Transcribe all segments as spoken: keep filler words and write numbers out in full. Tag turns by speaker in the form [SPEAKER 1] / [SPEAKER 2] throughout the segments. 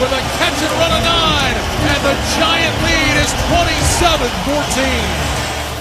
[SPEAKER 1] with a catch and run of nine, and the Giant lead is twenty-seven fourteen.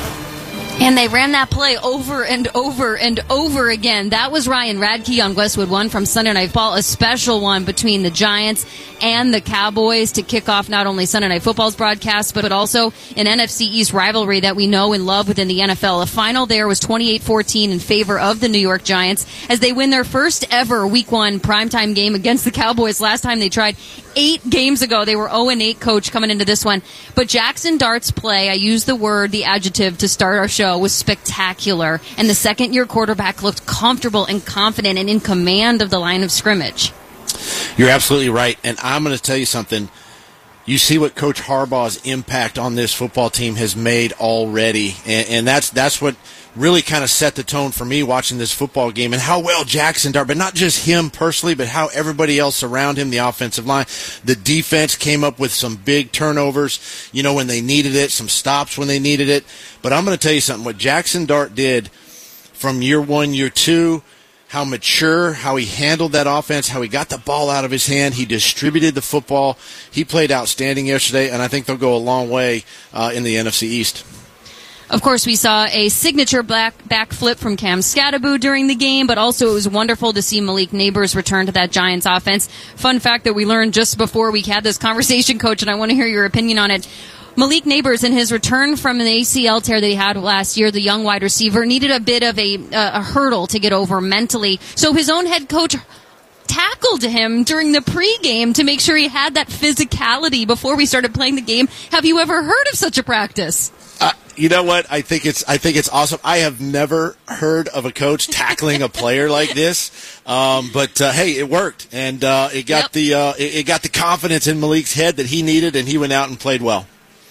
[SPEAKER 2] And they ran that play over and over and over again. That was Ryan Radke on Westwood One from Sunday Night Football, a special one between the Giants and the Cowboys to kick off not only Sunday Night Football's broadcast, but also an N F C East rivalry that we know and love within the N F L. The final there was twenty-eight fourteen in favor of the New York Giants as they win their first ever Week one primetime game against the Cowboys. Last time they tried eight games ago. They were oh and eight, coach, coming into this one. But Jackson Dart's play, I use the word, the adjective to start our show, was spectacular. And the second-year quarterback looked comfortable and confident and in command of the line of scrimmage.
[SPEAKER 3] You're absolutely right. And I'm going to tell you something. You see what Coach Harbaugh's impact on this football team has made already. And, and that's that's what really kind of set the tone for me watching this football game, and how well Jackson Dart, but not just him personally, but how everybody else around him, the offensive line, the defense came up with some big turnovers, you know, when they needed it, some stops when they needed it. But I'm going to tell you something. What Jackson Dart did from year one, year two, how mature, how he handled that offense, how he got the ball out of his hand, he distributed the football. He played outstanding yesterday, and I think they'll go a long way uh, in the N F C East.
[SPEAKER 2] Of course, we saw a signature back backflip from Cam Scatterbo during the game, but also it was wonderful to see Malik Neighbors return to that Giants offense. Fun fact that we learned just before we had this conversation, Coach, and I want to hear your opinion on it. Malik Neighbors, in his return from an A C L tear that he had last year, the young wide receiver, needed a bit of a, a hurdle to get over mentally. So his own head coach tackled him during the pregame to make sure he had that physicality before we started playing the game. Have you ever heard of such a practice?
[SPEAKER 3] Uh, you know what? I think it's I think it's awesome. I have never heard of a coach tackling a player like this, um, but uh, hey, it worked, and uh, it got yep. the uh, it, it got the confidence in Malik's head that he needed, and he went out and played well.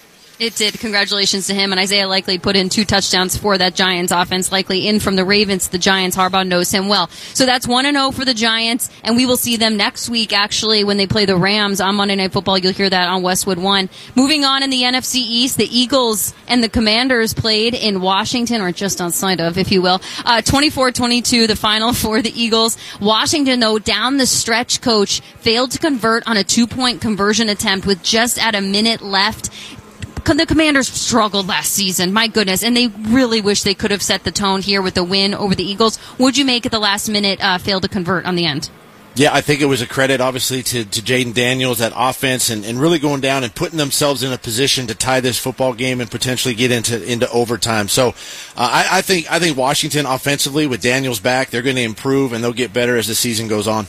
[SPEAKER 2] It did. Congratulations to him. And Isaiah Likely put in two touchdowns for that Giants offense. Likely in from the Ravens. The Giants, Harbaugh knows him well. So that's one and oh for the Giants. And we will see them next week, actually, when they play the Rams on Monday Night Football. You'll hear that on Westwood One. Moving on in the N F C East, the Eagles and the Commanders played in Washington, or just outside of, if you will. Uh, twenty-four twenty-two, the final for the Eagles. Washington, though, down the stretch, coach, failed to convert on a two-point conversion attempt with just at a minute left. The Commanders struggled last season, my goodness, and they really wish they could have set the tone here with the win over the Eagles. Would you make at the last minute uh, fail to convert on the end?
[SPEAKER 3] Yeah, I think it was a credit, obviously, to, to Jaden Daniels, that offense, and, and really going down and putting themselves in a position to tie this football game and potentially get into into overtime. So uh, I, I think I think Washington offensively, with Daniels back, they're going to improve and they'll get better as the season goes on.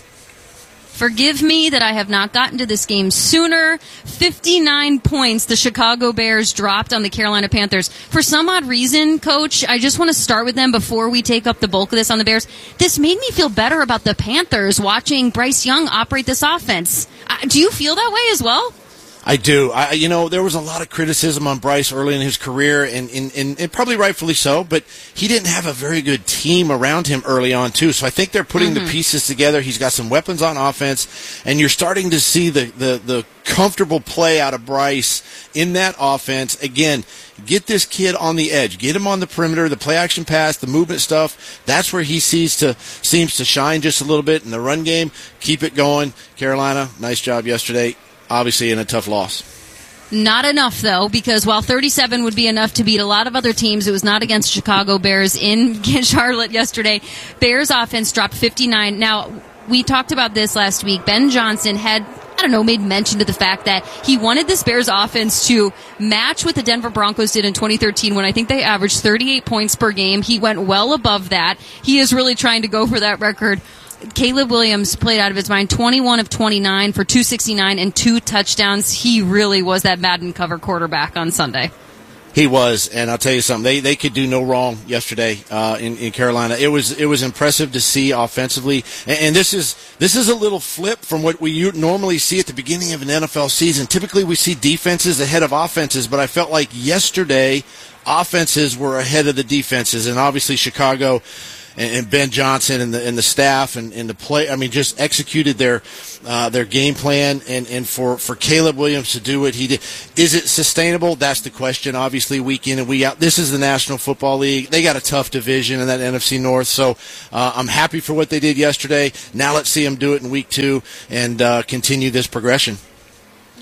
[SPEAKER 2] Forgive me that I have not gotten to this game sooner. fifty-nine points the Chicago Bears dropped on the Carolina Panthers. For some odd reason, Coach, I just want to start with them before we take up the bulk of this on the Bears. This made me feel better about the Panthers watching Bryce Young operate this offense. Uh, do you feel that way as well?
[SPEAKER 3] I do. I, you know, there was a lot of criticism on Bryce early in his career, and, and, and, and probably rightfully so, but he didn't have a very good team around him early on, too. So I think they're putting mm-hmm. the pieces together. He's got some weapons on offense, and you're starting to see the, the, the comfortable play out of Bryce in that offense. Again, get this kid on the edge. Get him on the perimeter, the play-action pass, the movement stuff. That's where he sees to seems to shine just a little bit in the run game. Keep it going. Carolina, nice job yesterday. Obviously in a tough loss.
[SPEAKER 2] Not enough, though, because while thirty-seven would be enough to beat a lot of other teams, it was not against Chicago Bears in Charlotte yesterday. Bears offense dropped fifty-nine. Now, we talked about this last week. Ben Johnson had, I don't know, made mention to the fact that he wanted this Bears offense to match what the Denver Broncos did in twenty thirteen when I think they averaged thirty-eight points per game. He went well above that. He is really trying to go for that record. Caleb Williams played out of his mind, twenty-one of twenty-nine for two sixty-nine and two touchdowns. He really was that Madden cover quarterback on Sunday.
[SPEAKER 3] He was, and I'll tell you something. They they could do no wrong yesterday uh, in in Carolina. It was it was impressive to see offensively, and, and this is this is a little flip from what we normally see at the beginning of an N F L season. Typically, we see defenses ahead of offenses, but I felt like yesterday offenses were ahead of the defenses, and obviously Chicago and Ben Johnson and the and the staff and, and the play, I mean, just executed their uh, their game plan. And, and for, for Caleb Williams to do what he did, is it sustainable? That's the question. Obviously, week in and week out. This is the National Football League. They got a tough division in that N F C North. So uh, I'm happy for what they did yesterday. Now let's see them do it in week two and uh, continue this progression.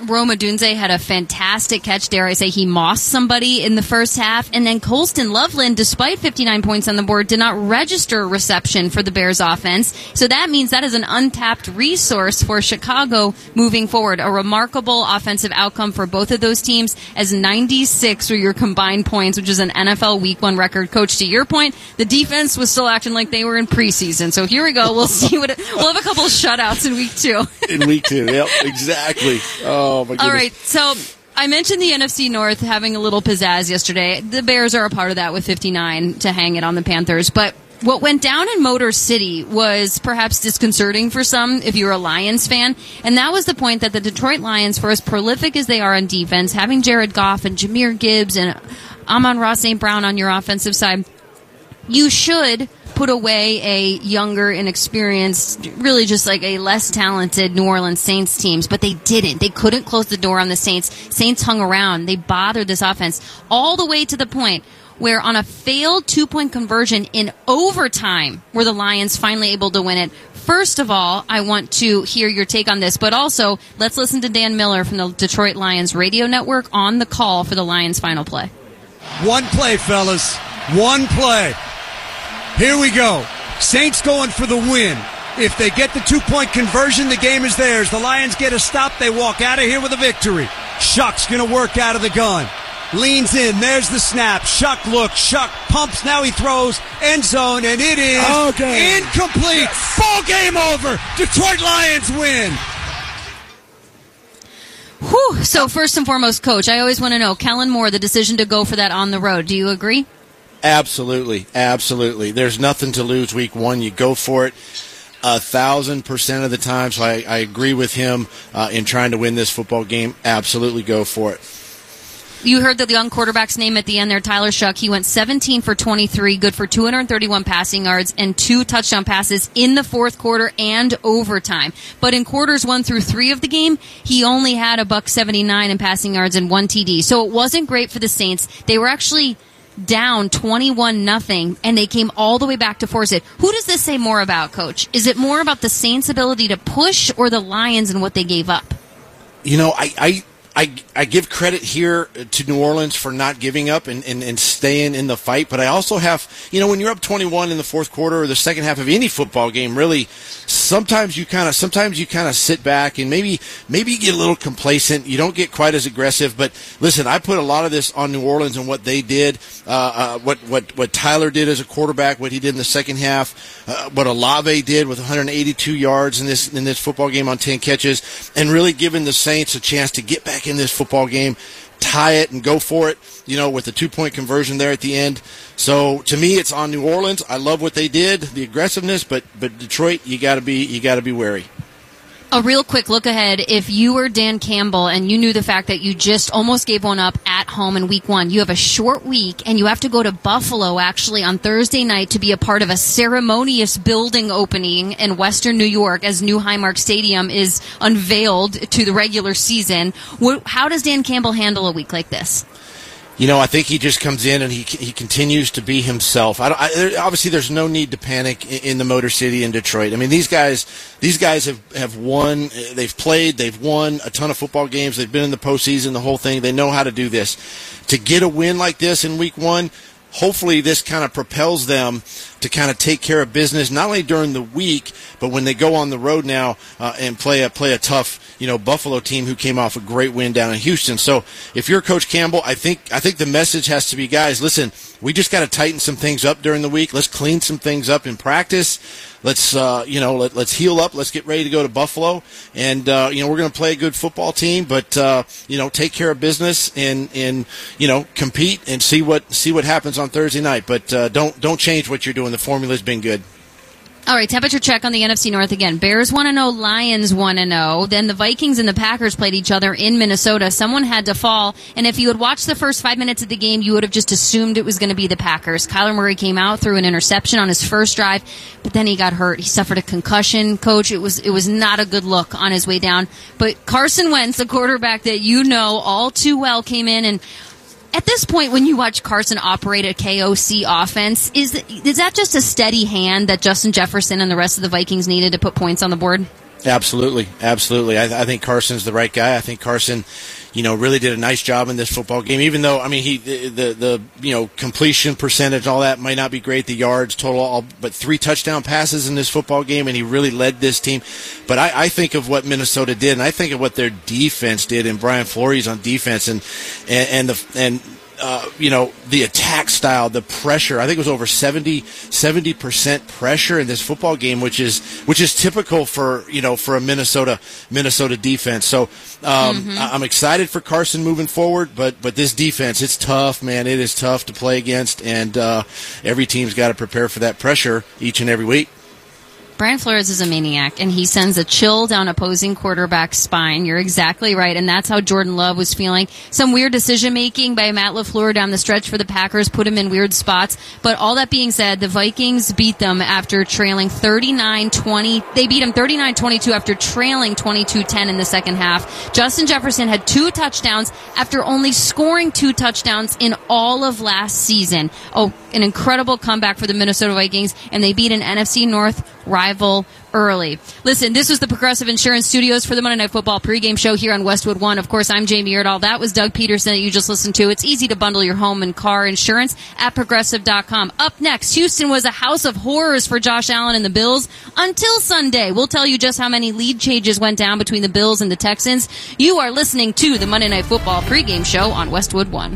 [SPEAKER 2] Rome Odunze had a fantastic catch. Dare I say he mossed somebody in the first half. And then Colston Loveland, despite fifty-nine points on the board, did not register a reception for the Bears offense. So that means that is an untapped resource for Chicago moving forward. A remarkable offensive outcome for both of those teams, as ninety-six were your combined points, which is an N F L Week One record. Coach, to your point, the defense was still acting like they were in preseason. So here we go. We'll see what it, we'll have a couple of shutouts in week two.
[SPEAKER 3] In week two, yep, exactly. Oh my goodness.
[SPEAKER 2] All right, so I mentioned the N F C North having a little pizzazz yesterday. The Bears are a part of that with fifty-nine to hang it on the Panthers. But what went down in Motor City was perhaps disconcerting for some if you're a Lions fan. And that was the point that the Detroit Lions, for as prolific as they are on defense, having Jared Goff and Jahmyr Gibbs and Amon-Ra Saint Brown on your offensive side, you should put away a younger, inexperienced, really just like a less talented New Orleans Saints teams, but they didn't. They couldn't close the door on the Saints. Saints hung around. They bothered this offense all the way to the point where on a failed two-point conversion in overtime were the Lions finally able to win it. First of all, I want to hear your take on this, but also let's listen to Dan Miller from the Detroit Lions radio network on the call for the Lions' final play.
[SPEAKER 4] One play, fellas. One play. Here we go. Saints going for the win. If they get the two-point conversion, the game is theirs. The Lions get a stop. They walk out of here with a victory. Shuck's going to work out of the gun. Leans in. There's the snap. Shuck looks. Shuck pumps. Now he throws. End zone, and it is okay. Incomplete. Yes. Ball game over. Detroit Lions win.
[SPEAKER 2] Whew. So first and foremost, Coach, I always want to know, Kellen Moore, the decision to go for that on the road. Do you agree?
[SPEAKER 3] Absolutely, absolutely. There's nothing to lose week one. You go for it a thousand percent of the time. So I, I agree with him uh, in trying to win this football game. Absolutely go for it.
[SPEAKER 2] You heard the young quarterback's name at the end there, Tyler Shuck. He went seventeen for twenty-three, good for two hundred thirty-one passing yards and two touchdown passes in the fourth quarter and overtime. But in quarters one through three of the game, he only had a buck seventy-nine in passing yards and one T D. So it wasn't great for the Saints. They were actually down twenty-one nothing, and they came all the way back to force it. Who does this say more about, Coach? Is it more about the Saints' ability to push or the Lions and what they gave up?
[SPEAKER 3] You know, I... I I, I give credit here to New Orleans for not giving up and, and, and staying in the fight, but I also have, you know, when you're up twenty-one in the fourth quarter or the second half of any football game, really, sometimes you kind of sometimes you kind of sit back and maybe maybe you get a little complacent. You don't get quite as aggressive. But listen, I put a lot of this on New Orleans and what they did, uh, uh, what what what Tyler did as a quarterback, what he did in the second half, uh, what Olave did with one hundred eighty-two yards in this in this football game on ten catches, and really giving the Saints a chance to get back in this football game, tie it and go for it, you know, with the two-point conversion there at the end. So to me, it's on New Orleans. I love what they did, the aggressiveness, but but Detroit, you got to be you got to be wary.
[SPEAKER 2] A real quick look ahead. If you were Dan Campbell and you knew the fact that you just almost gave one up at home in week one, you have a short week and you have to go to Buffalo actually on Thursday night to be a part of a ceremonious building opening in Western New York as New Highmark Stadium is unveiled to the regular season. How does Dan Campbell handle a week like this?
[SPEAKER 3] You know, I think he just comes in and he he continues to be himself. I, I, there, obviously, there's no need to panic in, in the Motor City in Detroit. I mean, these guys these guys have, have won. They've played. They've won a ton of football games. They've been in the postseason, the whole thing. They know how to do this. To get a win like this in week one, hopefully this kind of propels them to kind of take care of business, not only during the week, but when they go on the road now uh, and play a play a tough, you know, Buffalo team who came off a great win down in Houston. So if you're Coach Campbell, I think I think the message has to be, guys, listen, we just got to tighten some things up during the week. Let's clean some things up in practice. Let's uh, you know let, let's heal up. Let's get ready to go to Buffalo, and uh, you know we're going to play a good football team, but uh, you know take care of business and and you know compete and see what see what happens on Thursday night. But uh, don't don't change what you're doing. The formula's been good.
[SPEAKER 2] All right, temperature check on the N F C North again. Bears one and oh, Lions one and oh. Then the Vikings and the Packers played each other in Minnesota. Someone had to fall, and if you had watched the first five minutes of the game, you would have just assumed it was going to be the Packers. Kyler Murray came out, threw an interception on his first drive, but then he got hurt. He suffered a concussion. Coach, it was it was not a good look on his way down. But Carson Wentz, the quarterback that you know all too well, came in and at this point, when you watch Carson operate a K O C offense, is is that just a steady hand that Justin Jefferson and the rest of the Vikings needed to put points on the board?
[SPEAKER 3] Absolutely, absolutely. I, I think Carson's the right guy. I think Carson, you know, really did a nice job in this football game. Even though, I mean, he the the, the you know completion percentage, all that might not be great. The yards total, all, but three touchdown passes in this football game, and he really led this team. But I, I think of what Minnesota did, and I think of what their defense did, and Brian Flores on defense, and and, and the and. Uh, you know, the attack style, the pressure. I think it was over seventy percent pressure in this football game, which is which is typical for, you know, for a Minnesota Minnesota defense. So um, mm-hmm. I'm excited for Carson moving forward, but but this defense, it's tough, man. It is tough to play against, and uh, every team's got to prepare for that pressure each and every week.
[SPEAKER 2] Brian Flores is a maniac, and he sends a chill down opposing quarterback's spine. You're exactly right, and that's how Jordan Love was feeling. Some weird decision-making by Matt LaFleur down the stretch for the Packers put him in weird spots. But all that being said, the Vikings beat them after trailing thirty-nine twenty. They beat them thirty-nine twenty-two after trailing twenty-two ten in the second half. Justin Jefferson had two touchdowns after only scoring two touchdowns in all of last season. Oh, an incredible comeback for the Minnesota Vikings, and they beat an N F C North rival early. Listen, this was the Progressive Insurance Studios for the Monday Night Football pregame show here on Westwood One. Of course, I'm Jamie Erdahl. That was Doug Peterson that you just listened to. It's easy to bundle your home and car insurance at Progressive dot com. Up next, Houston was a house of horrors for Josh Allen and the Bills until Sunday. We'll tell you just how many lead changes went down between the Bills and the Texans. You are listening to the Monday Night Football pregame show on Westwood One.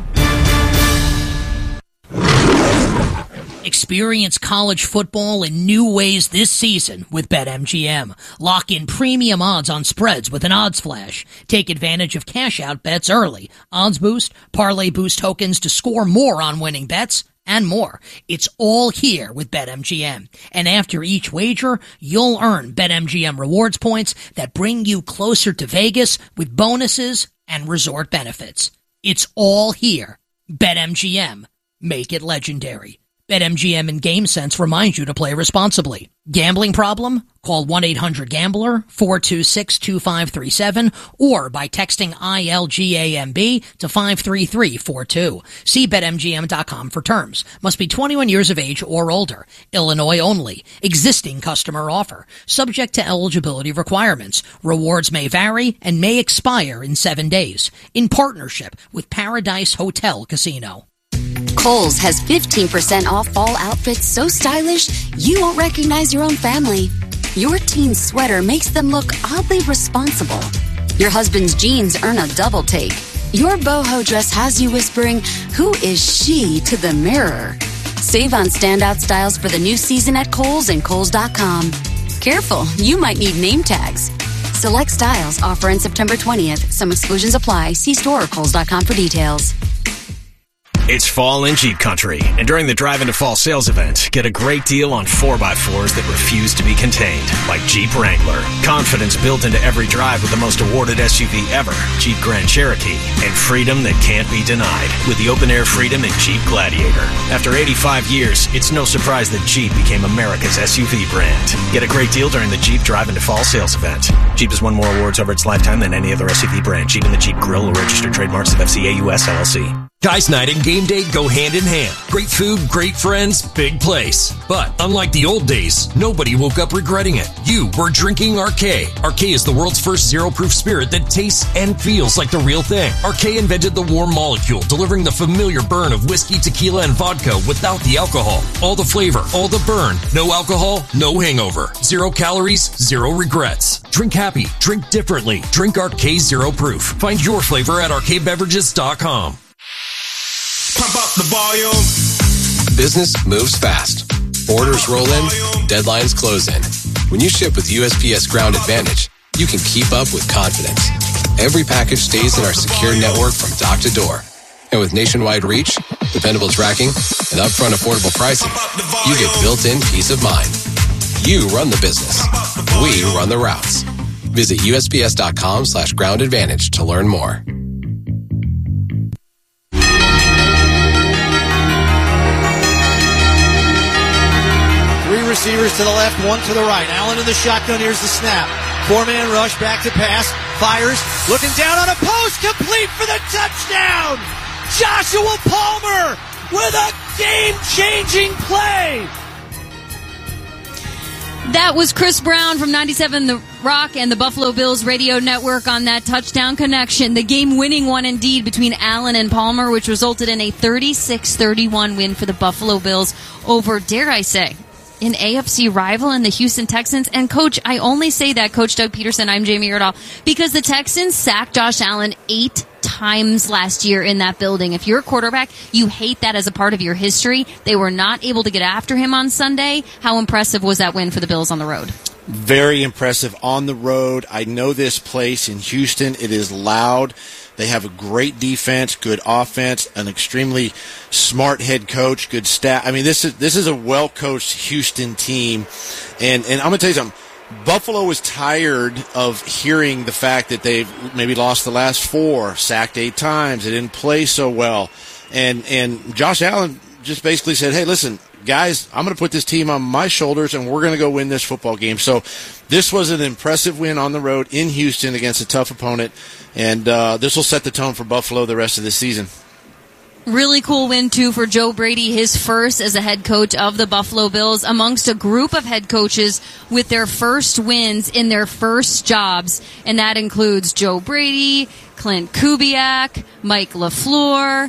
[SPEAKER 5] Experience college football in new ways this season with BetMGM. Lock in premium odds on spreads with an odds flash. Take advantage of cash-out bets early. Odds boost, parlay boost tokens to score more on winning bets, and more. It's all here with BetMGM. And after each wager, you'll earn BetMGM rewards points that bring you closer to Vegas with bonuses and resort benefits. It's all here. BetMGM. Make it legendary. BetMGM and GameSense remind you to play responsibly. Gambling problem? Call one eight hundred gambler, four two six, two five three seven, or by texting I L G A M B to five three three four two. See Bet M G M dot com for terms. Must be twenty-one years of age or older. Illinois only. Existing customer offer. Subject to eligibility requirements. Rewards may vary and may expire in seven days. In partnership with Paradise Hotel Casino.
[SPEAKER 6] Kohl's has fifteen percent off fall outfits so stylish you won't recognize your own family. Your teen's sweater makes them look oddly responsible. Your husband's jeans earn a double take. Your boho dress has you whispering, "Who is she?" to the mirror. Save on standout styles for the new season at Kohl's and Kohl's dot com. Careful, you might need name tags. Select styles offer on September twentieth. Some exclusions apply. See store or Kohl's dot com for details.
[SPEAKER 7] It's fall in Jeep country, and during the Drive Into Fall sales event, get a great deal on four by fours that refuse to be contained, like Jeep Wrangler. Confidence built into every drive with the most awarded S U V ever, Jeep Grand Cherokee, and freedom that can't be denied with the open-air Freedom and Jeep Gladiator. After eighty-five years, it's no surprise that Jeep became America's S U V brand. Get a great deal during the Jeep Drive Into Fall sales event. Jeep has won more awards over its lifetime than any other S U V brand. Jeep and the Jeep Grill are registered trademarks of F C A U S L L C.
[SPEAKER 8] Guys' night and game day go hand in hand. Great food, great friends, big place. But unlike the old days, nobody woke up regretting it. You were drinking Arcade. Arcade is the world's first zero-proof spirit that tastes and feels like the real thing. Arcade invented the warm molecule, delivering the familiar burn of whiskey, tequila, and vodka without the alcohol. All the flavor, all the burn. No alcohol, no hangover. Zero calories, zero regrets. Drink happy, drink differently. Drink Arcade Zero Proof. Find your flavor at arcade beverages dot com.
[SPEAKER 9] Pump up the volume. Business moves fast. Orders roll in, deadlines close in. When you ship with U S P S Ground Advantage, you can keep up with confidence. Every package stays in our secure network from dock to door. And with nationwide reach, dependable tracking, and upfront affordable pricing, you get built-in peace of mind. You run the business. We run the routes. Visit U S P S dot com slash ground advantage to learn more.
[SPEAKER 10] Three receivers to the left, one to the right. Allen in the shotgun. Here's the snap. Four-man rush, back to pass. Fires, looking down on a post, complete for the touchdown! Joshua Palmer with a game-changing play!
[SPEAKER 2] That was Chris Brown from ninety-seven The Rock and the Buffalo Bills radio network on that touchdown connection. The game-winning one indeed between Allen and Palmer, which resulted in a thirty-six thirty-one win for the Buffalo Bills over, dare I say, an A F C rival in the Houston Texans. And, Coach, I only say that, Coach Doug Peterson, I'm Jamie Erdahl, because the Texans sacked Josh Allen eight times last year in that building. If you're a quarterback, you hate that as a part of your history. They were not able to get after him on Sunday. How impressive was that win for the Bills on the road?
[SPEAKER 3] Very impressive on the road. I know this place in Houston. It is loud. They have a great defense, good offense, an extremely smart head coach, good staff. I mean, this is this is a well-coached Houston team. And, and I'm going to tell you something. Buffalo was tired of hearing the fact that they've maybe lost the last four, sacked eight times. They didn't play so well. And, and Josh Allen just basically said, hey, listen, guys, I'm going to put this team on my shoulders, and we're going to go win this football game. So this was an impressive win on the road in Houston against a tough opponent, and uh, this will set the tone for Buffalo the rest of the season.
[SPEAKER 2] Really cool win, too, for Joe Brady, his first as a head coach of the Buffalo Bills, amongst a group of head coaches with their first wins in their first jobs, and that includes Joe Brady, Clint Kubiak, Mike LaFleur,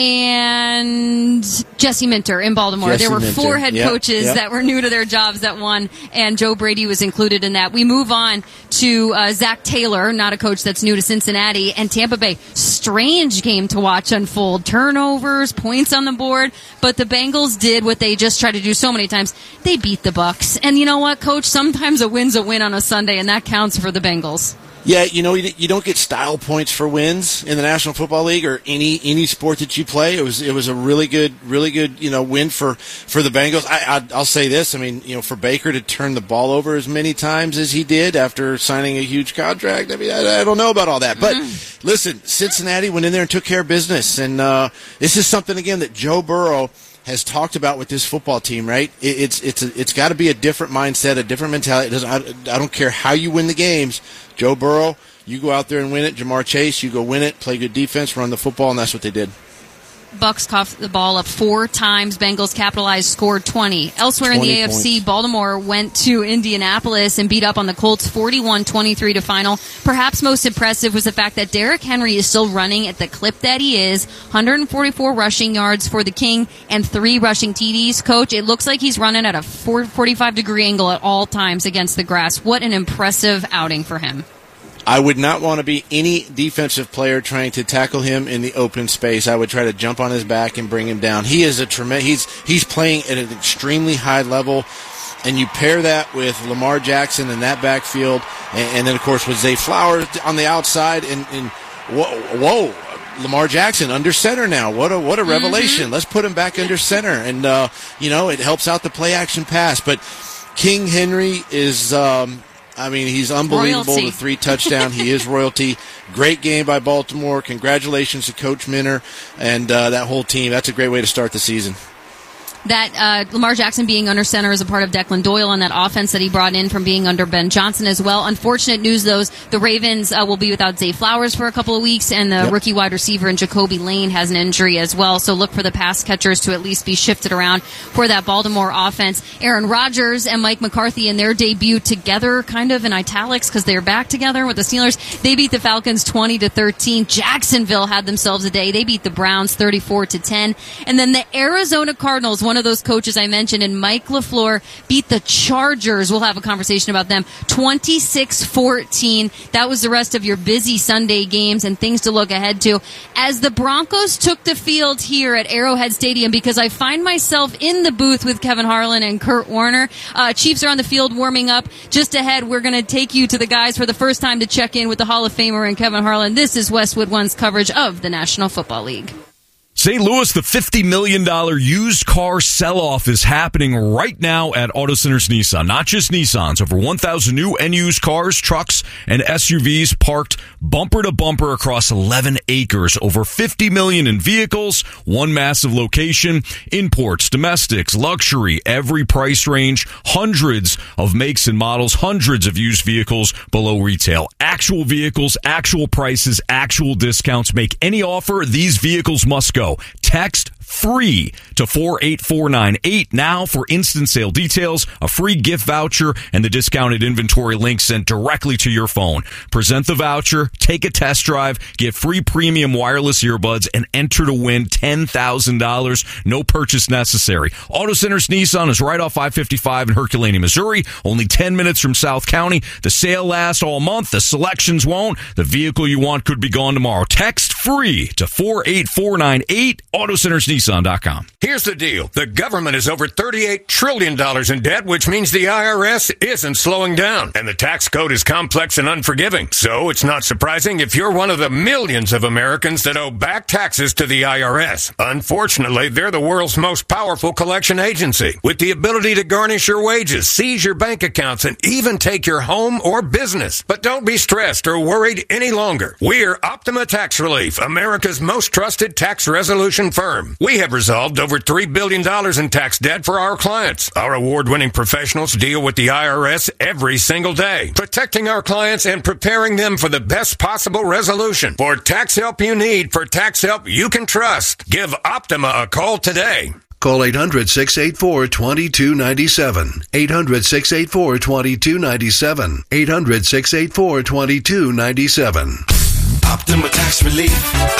[SPEAKER 2] and Jesse Minter in Baltimore.
[SPEAKER 3] Jesse
[SPEAKER 2] there were
[SPEAKER 3] Minter.
[SPEAKER 2] four head
[SPEAKER 3] yep,
[SPEAKER 2] coaches
[SPEAKER 3] yep.
[SPEAKER 2] that were new to their jobs that won, and Joe Brady was included in that. We move on to uh, Zach Taylor, not a coach that's new to Cincinnati, and Tampa Bay. Strange game to watch unfold. Turnovers, points on the board, but the Bengals did what they just try to do so many times. They beat the Bucs. And you know what, Coach? Sometimes a win's a win on a Sunday, and that counts for the Bengals.
[SPEAKER 3] Yeah, you know, you don't get style points for wins in the National Football League or any any sport that you play. It was it was a really good, really good, you know, win for, for the Bengals. I, I I'll say this. I mean, you know, for Baker to turn the ball over as many times as he did after signing a huge contract. I mean, I, I don't know about all that, but mm-hmm. listen, Cincinnati went in there and took care of business, and uh, this is something again that Joe Burrow has talked about with this football team, right? It, it's it's a, it's got to be a different mindset, a different mentality. It doesn't, I, I don't care how you win the games. Joe Burrow, you go out there and win it. Jamar Chase, you go win it, play good defense, run the football, and that's what they did.
[SPEAKER 2] Bucks coughed the ball up four times. Bengals capitalized, scored twenty. Elsewhere in the A F C, points. Baltimore went to Indianapolis and beat up on the Colts forty-one twenty-three to final. Perhaps most impressive was the fact that Derrick Henry is still running at the clip that he is. one hundred forty-four rushing yards for the King and three rushing T Ds. Coach, it looks like he's running at a forty-five degree angle at all times against the grass. What an impressive outing for him.
[SPEAKER 3] I would not want to be any defensive player trying to tackle him in the open space. I would try to jump on his back and bring him down. He is a tremendous. He's he's playing at an extremely high level, and you pair that with Lamar Jackson in that backfield, and, and then of course with Zay Flowers on the outside, and, and whoa, whoa, Lamar Jackson under center now. What a what a revelation! Mm-hmm. Let's put him back under center, and uh, you know it helps out the play action pass. But King Henry is. Um, I mean, he's unbelievable.
[SPEAKER 2] Royalty.
[SPEAKER 3] The three touchdown. He is royalty. Great game by Baltimore. Congratulations to Coach Minter and uh, that whole team. That's a great way to start the season.
[SPEAKER 2] That uh, Lamar Jackson being under center is a part of Declan Doyle and that offense that he brought in from being under Ben Johnson as well. Unfortunate news, though, the Ravens uh, will be without Zay Flowers for a couple of weeks, and the yep. rookie wide receiver in Jacoby Lane has an injury as well. So look for the pass catchers to at least be shifted around for that Baltimore offense. Aaron Rodgers and Mike McCarthy in their debut together, kind of in italics because they're back together with the Steelers. They beat the Falcons twenty to thirteen. Jacksonville had themselves a day. They beat the Browns thirty-four to ten. And then the Arizona Cardinals, one of those coaches I mentioned, and Mike LaFleur beat the Chargers. We'll have a conversation about them. twenty-six fourteen. That was the rest of your busy Sunday games and things to look ahead to. As the Broncos took the field here at Arrowhead Stadium, because I find myself in the booth with Kevin Harlan and Kurt Warner. Uh, Chiefs are on the field warming up. Just ahead, we're going to take you to the guys for the first time to check in with the Hall of Famer and Kevin Harlan. This is Westwood One's coverage of the National Football League.
[SPEAKER 11] Saint Louis, the fifty million dollars used car sell-off is happening right now at Auto Centers Nissan. Not just Nissans, over one thousand new and used cars, trucks, and S U Vs parked bumper to bumper across eleven acres. Over fifty million dollars in vehicles, one massive location, imports, domestics, luxury, every price range, hundreds of makes and models, hundreds of used vehicles below retail. Actual vehicles, actual prices, actual discounts. Make any offer, these vehicles must go. show. Text FREE to four eight four nine eight now for instant sale details, a free gift voucher, and the discounted inventory link sent directly to your phone. Present the voucher, take a test drive, get free premium wireless earbuds, and enter to win ten thousand dollars. No purchase necessary. Auto Centers Nissan is right off I fifty-five in Herculaneum, Missouri. Only ten minutes from South County. The sale lasts all month. The selections won't. The vehicle you want could be gone tomorrow. Text FREE to four eight four nine eight. Auto Centers Nissan dot com.
[SPEAKER 12] Here's the deal. The government is over thirty-eight trillion dollars in debt, which means the I R S isn't slowing down. And the tax code is complex and unforgiving. So it's not surprising if you're one of the millions of Americans that owe back taxes to the I R S. Unfortunately, they're the world's most powerful collection agency, with the ability to garnish your wages, seize your bank accounts, and even take your home or business. But don't be stressed or worried any longer. We're Optima Tax Relief, America's most trusted tax resolution firm. We have resolved over three billion dollars in tax debt for our clients. Our award-winning professionals deal with the I R S every single day, protecting our clients and preparing them for the best possible resolution. For tax help you need, for tax help you can trust, give Optima a call today.
[SPEAKER 13] Call eight hundred, six eight four, two two nine seven. eight hundred, six eight four, two two nine seven. eight hundred, six eight four, two two nine seven.
[SPEAKER 14] Optima Tax Relief.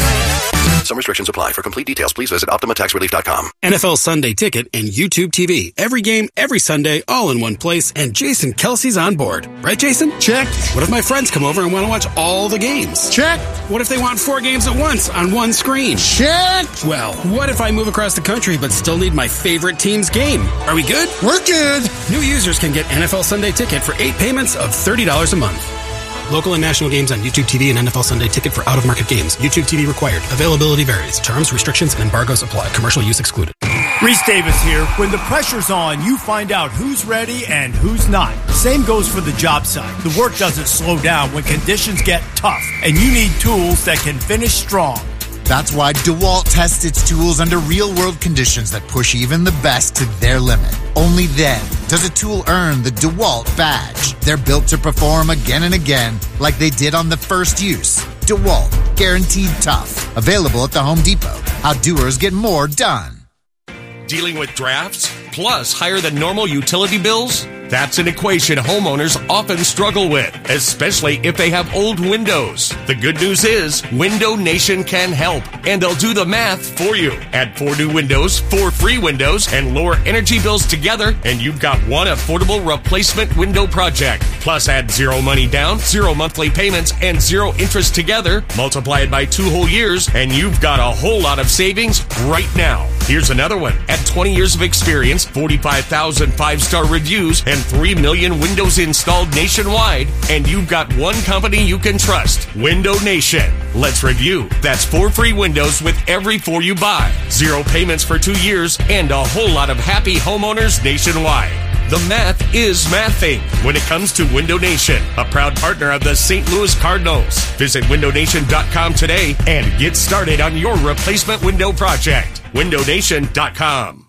[SPEAKER 13] Some restrictions apply. For complete details, please visit Optima Tax Relief dot com.
[SPEAKER 15] N F L Sunday Ticket and YouTube T V. Every game, every Sunday, all in one place, and Jason Kelsey's on board. Right, Jason?
[SPEAKER 16] Check.
[SPEAKER 15] What if my friends come over and want to watch all the games?
[SPEAKER 16] Check.
[SPEAKER 15] What if they want four games at once on one screen?
[SPEAKER 16] Check.
[SPEAKER 15] Well, what if I move across the country but still need my favorite team's game? Are we good?
[SPEAKER 16] We're good.
[SPEAKER 15] New users can get N F L Sunday Ticket for eight payments of thirty dollars a month. Local and national games on YouTube T V and N F L Sunday Ticket for out-of-market games. YouTube T V required. Availability varies. Terms, restrictions, and embargoes apply. Commercial use excluded.
[SPEAKER 17] Reese Davis here. When the pressure's on, you find out who's ready and who's not. Same goes for the job site. The work doesn't slow down when conditions get tough, and you need tools that can finish strong.
[SPEAKER 18] That's why DeWalt tests its tools under real-world conditions that push even the best to their limit. Only then does a tool earn the DeWalt badge. They're built to perform again and again like they did on the first use. DeWalt, guaranteed tough. Available at the Home Depot. How doers get more done.
[SPEAKER 19] Dealing with drafts plus higher than normal utility bills? That's an equation homeowners often struggle with, especially if they have old windows. The good news is Window Nation can help, and they'll do the math for you. Add four new windows, four free windows, and lower energy bills together, and you've got one affordable replacement window project. Plus add zero money down, zero monthly payments, and zero interest together. Multiply it by two whole years, and you've got a whole lot of savings right now. Here's another one. At twenty years of experience, forty-five thousand five-star reviews, and three million windows installed nationwide, and you've got one company you can trust, Window Nation. Let's review. That's four free windows with every four you buy, zero payments for two years, and a whole lot of happy homeowners nationwide. The math is mathing when it comes to Window Nation, a proud partner of the Saint Louis Cardinals. Visit window nation dot com today and get started on your replacement window project. window nation dot com.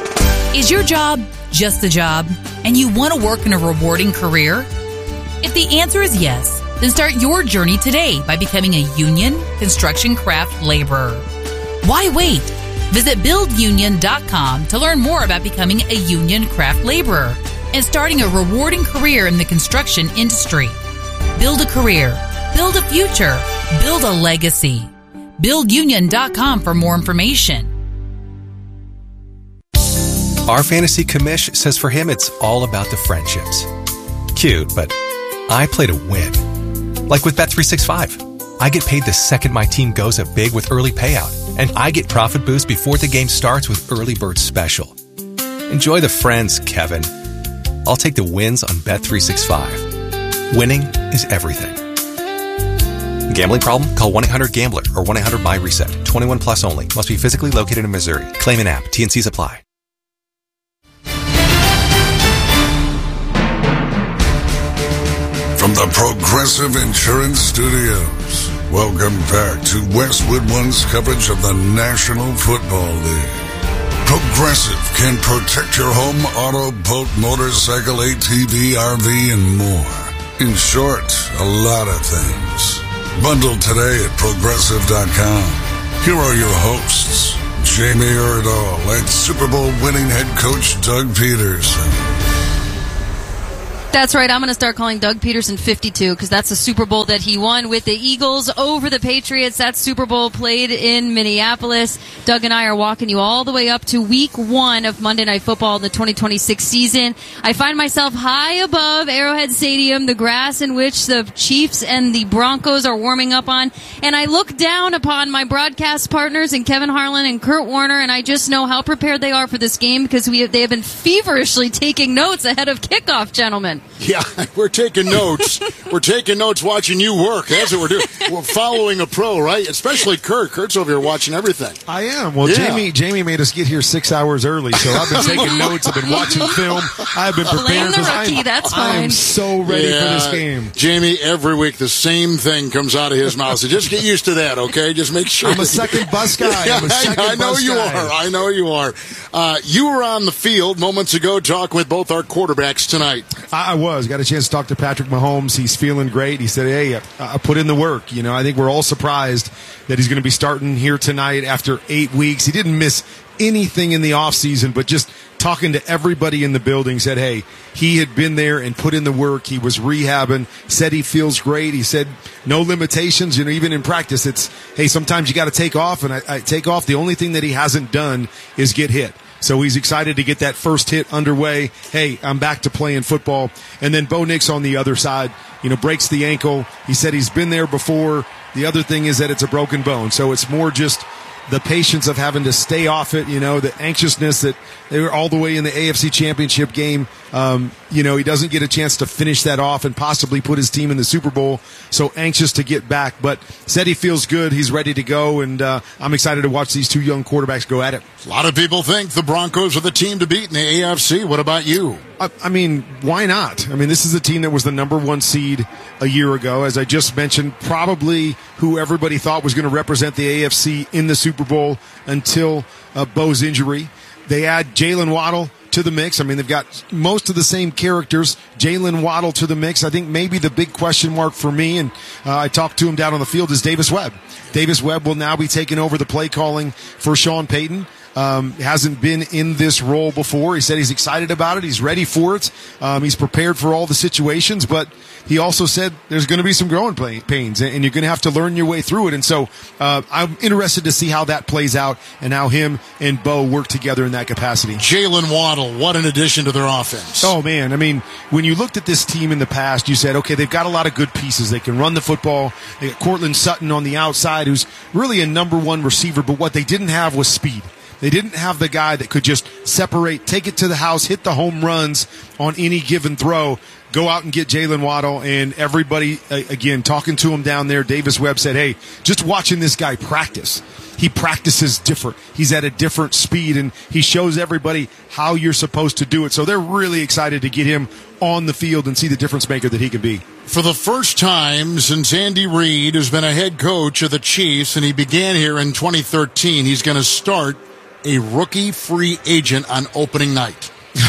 [SPEAKER 20] Is your job just a job, and you want to work in a rewarding career? If the answer is yes, then start your journey today by becoming a union construction craft laborer. Why wait? Visit build union dot com to learn more about becoming a union craft laborer and starting a rewarding career in the construction industry. Build a career, build a future, build a legacy. build union dot com for more information.
[SPEAKER 21] Our fantasy commish says for him it's all about the friendships. Cute, but I play to win. Like with Bet three sixty-five. I get paid the second my team goes up big with early payout, and I get profit boost before the game starts with Early Bird Special. Enjoy the friends, Kevin. I'll take the wins on Bet three sixty-five. Winning is everything. Gambling problem? Call one eight hundred gambler or one eight hundred my reset. twenty-one plus only. Must be physically located in Missouri. Claim an app. T and C's apply.
[SPEAKER 22] From the Progressive Insurance Studios, welcome back to Westwood One's coverage of the National Football League. Progressive can protect your home, auto, boat, motorcycle, A T V, R V, and more. In short, a lot of things. Bundle today at progressive dot com. Here are your hosts, Jamie Erdahl and Super Bowl winning head coach Doug Peterson.
[SPEAKER 2] That's right. I'm going to start calling Doug Peterson fifty-two because that's the Super Bowl that he won with the Eagles over the Patriots. That Super Bowl played in Minneapolis. Doug and I are walking you all the way up to week one of Monday Night Football in the twenty twenty-six season. I find myself high above Arrowhead Stadium, the grass in which the Chiefs and the Broncos are warming up on, and I look down upon my broadcast partners in Kevin Harlan and Kurt Warner, and I just know how prepared they are for this game because we have, they have been feverishly taking notes ahead of kickoff, gentlemen.
[SPEAKER 1] Yeah, we're taking notes. We're taking notes watching you work. That's what we're doing. We're following a pro, right? Especially Kurt. Kurt's over here watching everything.
[SPEAKER 16] I am. Well, yeah. Jamie Jamie made us get here six hours early, so I've been taking notes. I've been watching film. I've been preparing.
[SPEAKER 2] Blame the rookie,
[SPEAKER 16] I'm,
[SPEAKER 2] that's fine.
[SPEAKER 16] I am so ready
[SPEAKER 1] yeah,
[SPEAKER 16] for this game.
[SPEAKER 1] Jamie, every week the same thing comes out of his mouth. So just get used to that, okay? Just make sure.
[SPEAKER 16] I'm a second bus guy. I'm a second
[SPEAKER 1] I, I know
[SPEAKER 16] bus
[SPEAKER 1] you
[SPEAKER 16] guy.
[SPEAKER 1] are. I know you are. Uh, you were on the field moments ago talking with both our quarterbacks tonight.
[SPEAKER 16] I, I was. Got a chance to talk to Patrick Mahomes. He's feeling great. He said, hey, I, I put in the work. You know, I think we're all surprised that he's going to be starting here tonight after eight weeks. He didn't miss anything in the offseason, but just talking to everybody in the building said, hey, he had been there and put in the work. He was rehabbing, said he feels great. He said no limitations. You know, even in practice, it's, hey, sometimes you got to take off, and I, I take off. The only thing that he hasn't done is get hit. So he's excited to get that first hit underway. Hey, I'm back to playing football. And then Bo Nix on the other side, you know, breaks the ankle. He said he's been there before. The other thing is that it's a broken bone. So it's more just the patience of having to stay off it, you know, the anxiousness that they were all the way in the A F C Championship game. Um, you know, he doesn't get a chance to finish that off and possibly put his team in the Super Bowl. So anxious to get back, but said he feels good. He's ready to go, and uh, I'm excited to watch these two young quarterbacks go at it.
[SPEAKER 1] A lot of people think the Broncos are the team to beat in the A F C. What about you?
[SPEAKER 16] I, I mean, why not? I mean, this is a team that was the number one seed a year ago. As I just mentioned, probably who everybody thought was going to represent the A F C in the Super Bowl until uh, Bo's injury. They add Jalen Waddle to the mix. I mean, they've got most of the same characters. Jalen Waddle to the mix. I think maybe the big question mark for me, and uh, I talked to him down on the field, is Davis Webb. Davis Webb will now be taking over the play calling for Sean Payton. Um, hasn't been in this role before. He said he's excited about it. He's ready for it. Um, he's prepared for all the situations, but he also said there's going to be some growing pains, and you're going to have to learn your way through it. And so uh, I'm interested to see how that plays out and how him and Bo work together in that capacity.
[SPEAKER 1] Jalen Waddle, what an addition to their offense.
[SPEAKER 16] Oh, man. I mean, when you looked at this team in the past, you said, okay, they've got a lot of good pieces. They can run the football. They got Cortland Sutton on the outside, who's really a number one receiver, but what they didn't have was speed. They didn't have the guy that could just separate, take it to the house, hit the home runs on any given throw. Go out and get Jalen Waddle, and everybody, again, talking to him down there, Davis Webb said, hey, just watching this guy practice, he practices different. He's at a different speed, and he shows everybody how you're supposed to do it. So they're really excited to get him on the field and see the difference maker that he can be.
[SPEAKER 1] For the first time since Andy Reid has been a head coach of the Chiefs, and he began here in twenty thirteen, he's going to start a rookie free agent on opening night.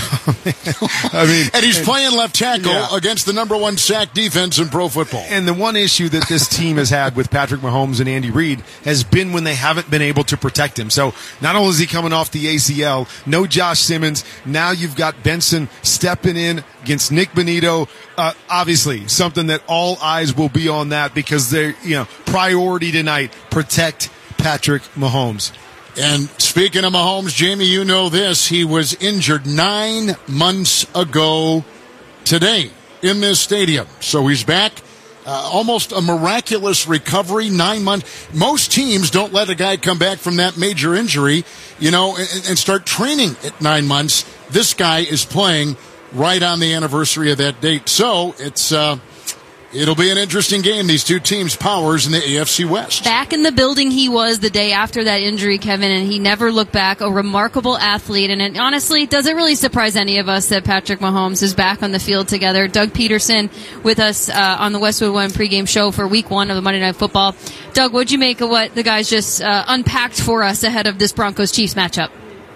[SPEAKER 16] I mean,
[SPEAKER 1] and he's playing left tackle
[SPEAKER 16] yeah.
[SPEAKER 1] against the number one sack defense in pro football.
[SPEAKER 16] And the one issue that this team has had with Patrick Mahomes and Andy Reid has been when they haven't been able to protect him. So not only is he coming off the A C L, no Josh Simmons, now you've got Benson stepping in against Nick Bonito. Uh, obviously, something that all eyes will be on that because they're, you know, priority tonight, protect Patrick Mahomes.
[SPEAKER 1] And speaking of Mahomes, Jamie, you know this. He was injured nine months ago today in this stadium. So he's back. Uh, almost a miraculous recovery, nine months. Most teams don't let a guy come back from that major injury, you know, and, and start training at nine months. This guy is playing right on the anniversary of that date. So it's... Uh, It'll be an interesting game, these two teams' powers in the A F C West.
[SPEAKER 2] Back in the building he was the day after that injury, Kevin, and he never looked back. A remarkable athlete. And it honestly doesn't really surprise any of us that Patrick Mahomes is back on the field together. Doug Peterson with us uh, on the Westwood One pregame show for week one of the Monday Night Football. Doug, what'd you make of what the guys just uh, unpacked for us ahead of this Broncos-Chiefs matchup?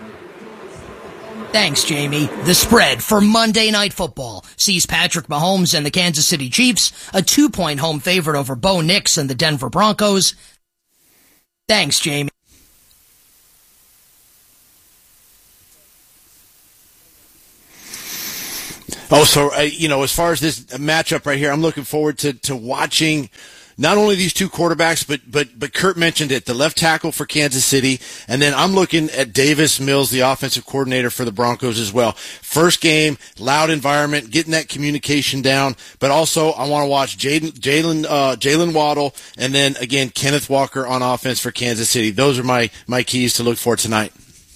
[SPEAKER 5] Thanks, Jamie. The spread for Monday Night Football sees Patrick Mahomes and the Kansas City Chiefs a two-point home favorite over Bo Nix and the Denver Broncos. Thanks, Jamie.
[SPEAKER 3] Oh, so, uh, you know, as far as this matchup right here, I'm looking forward to, to watching not only these two quarterbacks, but, but, but Kurt mentioned it, the left tackle for Kansas City. And then I'm looking at Davis Mills, the offensive coordinator for the Broncos as well. First game, loud environment, getting that communication down. But also I want to watch Jalen, Jalen, uh, Jalen Waddle. And then again, Kenneth Walker on offense for Kansas City. Those are my, my keys to look for tonight.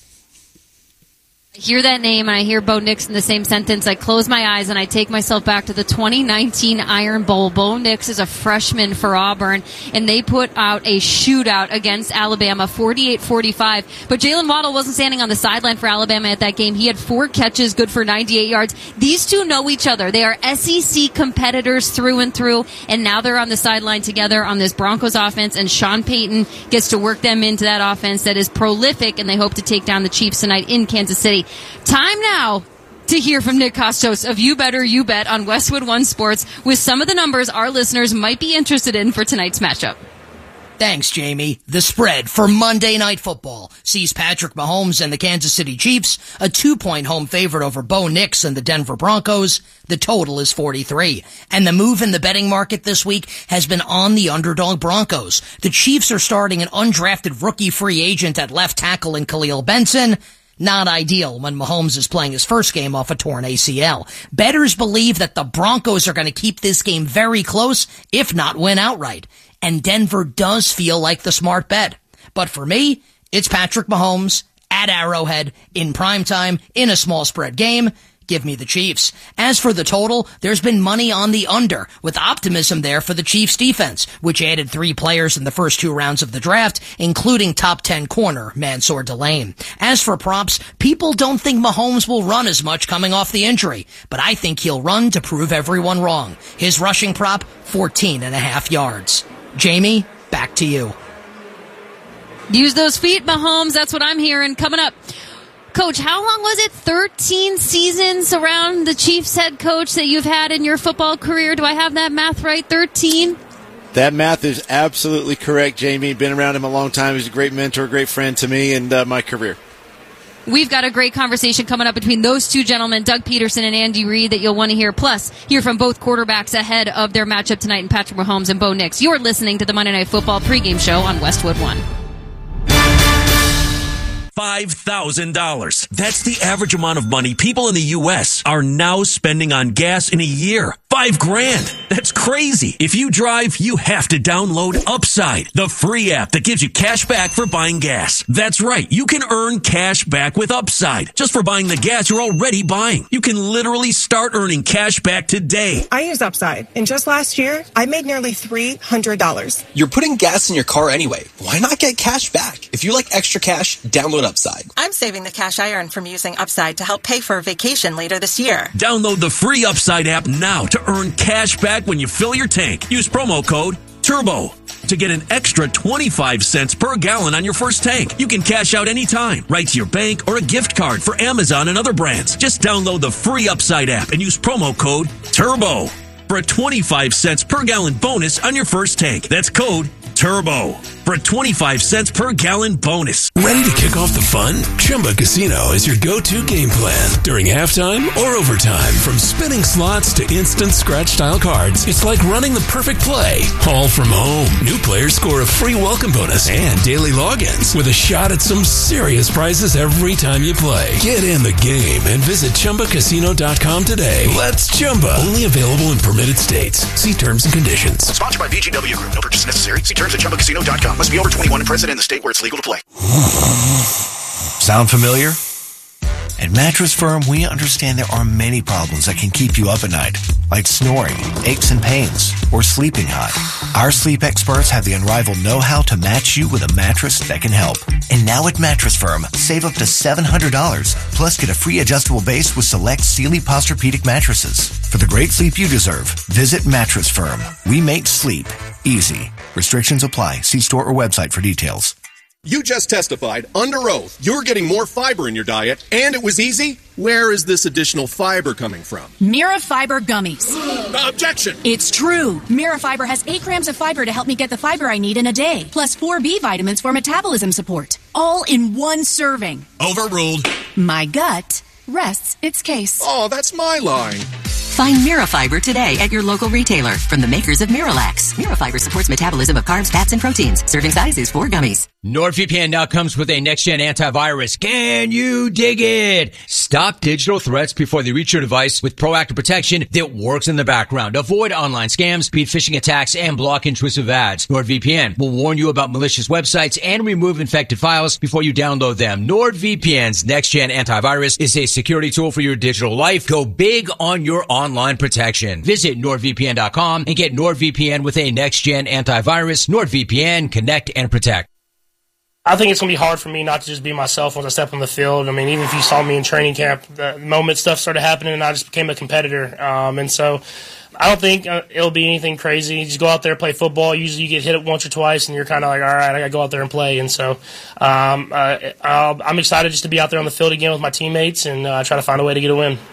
[SPEAKER 2] I hear that name and I hear Bo Nix in the same sentence. I close my eyes and I take myself back to the twenty nineteen Iron Bowl. Bo Nix is a freshman for Auburn, and they put out a shootout against Alabama, forty-eight forty-five. But Jalen Waddle wasn't standing on the sideline for Alabama at that game. He had four catches, good for ninety-eight yards. These two know each other. They are S E C competitors through and through, and now they're on the sideline together on this Broncos offense, and Sean Payton gets to work them into that offense that is prolific, and they hope to take down the Chiefs tonight in Kansas City. Time now to hear from Nick Kostos of You Better You Bet on Westwood One Sports with some of the numbers our listeners might be interested in for tonight's matchup.
[SPEAKER 5] Thanks, Jamie. The spread for Monday Night Football sees Patrick Mahomes and the Kansas City Chiefs a two-point home favorite over Bo Nix and the Denver Broncos. The total is forty-three. And the move in the betting market this week has been on the underdog Broncos. The Chiefs are starting an undrafted rookie free agent at left tackle in Khalil Benson. Not ideal when Mahomes is playing his first game off a torn A C L. Bettors believe that the Broncos are going to keep this game very close, if not win outright. And Denver does feel like the smart bet. But for me, it's Patrick Mahomes at Arrowhead in primetime in a small spread game. Give me the Chiefs. As for the total, there's been money on the under, with optimism there for the Chiefs defense, which added three players in the first two rounds of the draft, including top ten corner Mansour Delane. As for props, people don't think Mahomes will run as much coming off the injury, but I think he'll run to prove everyone wrong. His rushing prop, fourteen and a half yards. Jamie, back to you.
[SPEAKER 2] Use those feet, Mahomes. That's what I'm hearing. Coming up. Coach, how long was it? thirteen seasons around the Chiefs head coach that you've had in your football career. Do I have that math right? thirteen?
[SPEAKER 3] That math is absolutely correct, Jamie. Been around him a long time. He's a great mentor, great friend to me and uh, my career.
[SPEAKER 2] We've got a great conversation coming up between those two gentlemen, Doug Peterson and Andy Reid, that you'll want to hear. Plus, hear from both quarterbacks ahead of their matchup tonight in Patrick Mahomes and Bo Nix. You're listening to the Monday Night Football pregame show on Westwood One.
[SPEAKER 4] five thousand dollars. That's the average amount of money people in the U S are now spending on gas in a year. Five grand. That's crazy. If you drive, you have to download Upside, the free app that gives you cash back for buying gas. That's right. You can earn cash back with Upside just for buying the gas you're already buying. You can literally start earning cash back today.
[SPEAKER 6] I use Upside, and just last year, I made nearly three hundred dollars.
[SPEAKER 23] You're putting gas in your car anyway. Why not get cash back? If you like extra cash, download Upside.
[SPEAKER 6] I'm saving the cash I earn from using Upside to help pay for a vacation later this year.
[SPEAKER 4] Download the free Upside app now to earn cash back when you fill your tank. Use promo code TURBO to get an extra twenty-five cents per gallon on your first tank. You can cash out anytime, right to your bank or a gift card for Amazon and other brands. Just download the free Upside app and use promo code TURBO for a twenty-five cents per gallon bonus on your first tank. That's code TURBO for a twenty-five cents per gallon bonus.
[SPEAKER 24] Ready to kick off the fun? Chumba Casino is your go-to game plan during halftime or overtime. From spinning slots to instant scratch-style cards, it's like running the perfect play, all from home. New players score a free welcome bonus and daily logins with a shot at some serious prizes every time you play. Get in the game and visit Chumba Casino dot com today. Let's Chumba. Only available in permitted states. See terms and conditions.
[SPEAKER 25] Sponsored by V G W Group. No purchase necessary. See terms at Chumba Casino dot com. Must be over twenty-one and present in the state where it's legal to play.
[SPEAKER 26] Sound familiar? At Mattress Firm, we understand there are many problems that can keep you up at night, like snoring, aches and pains, or sleeping hot. Our sleep experts have the unrivaled know-how to match you with a mattress that can help. And now at Mattress Firm, save up to seven hundred dollars, plus get a free adjustable base with select Sealy Posturepedic mattresses. For the great sleep you deserve, visit Mattress Firm. We make sleep easy. Restrictions apply. See store or website for details.
[SPEAKER 7] You just testified under oath you're getting more fiber in your diet, and it was easy. Where is this additional fiber coming from?
[SPEAKER 8] Mira Fiber Gummies.
[SPEAKER 7] Objection!
[SPEAKER 8] It's true. Mira Fiber has eight grams of fiber to help me get the fiber I need in a day, plus four B vitamins for metabolism support. All in one serving.
[SPEAKER 7] Overruled.
[SPEAKER 8] My gut rests its case.
[SPEAKER 7] Oh, that's my line.
[SPEAKER 9] Find Mira Fiber today at your local retailer from the makers of Miralax. Mira Fiber supports metabolism of carbs, fats, and proteins. Serving size is four gummies.
[SPEAKER 10] NordVPN now comes with a next-gen antivirus. Can you dig it? Stop digital threats before they reach your device with proactive protection that works in the background. Avoid online scams, beat phishing attacks, and block intrusive ads. NordVPN will warn you about malicious websites and remove infected files before you download them. NordVPN's next-gen antivirus is a security tool for your digital life. Go big on your online protection. Visit NordVPN dot com and get NordVPN with a next-gen antivirus. NordVPN, connect and protect.
[SPEAKER 11] I think it's going to be hard for me not to just be myself once I step on the field. I mean, even if you saw me in training camp, the moment stuff started happening and I just became a competitor. Um, and so I don't think it'll be anything crazy. You just go out there, play football. Usually you get hit it once or twice and you're kind of like, all right, I got to go out there and play. And so um, uh, I'll, I'm excited just to be out there on the field again with my teammates and uh, try to find a way to get a win.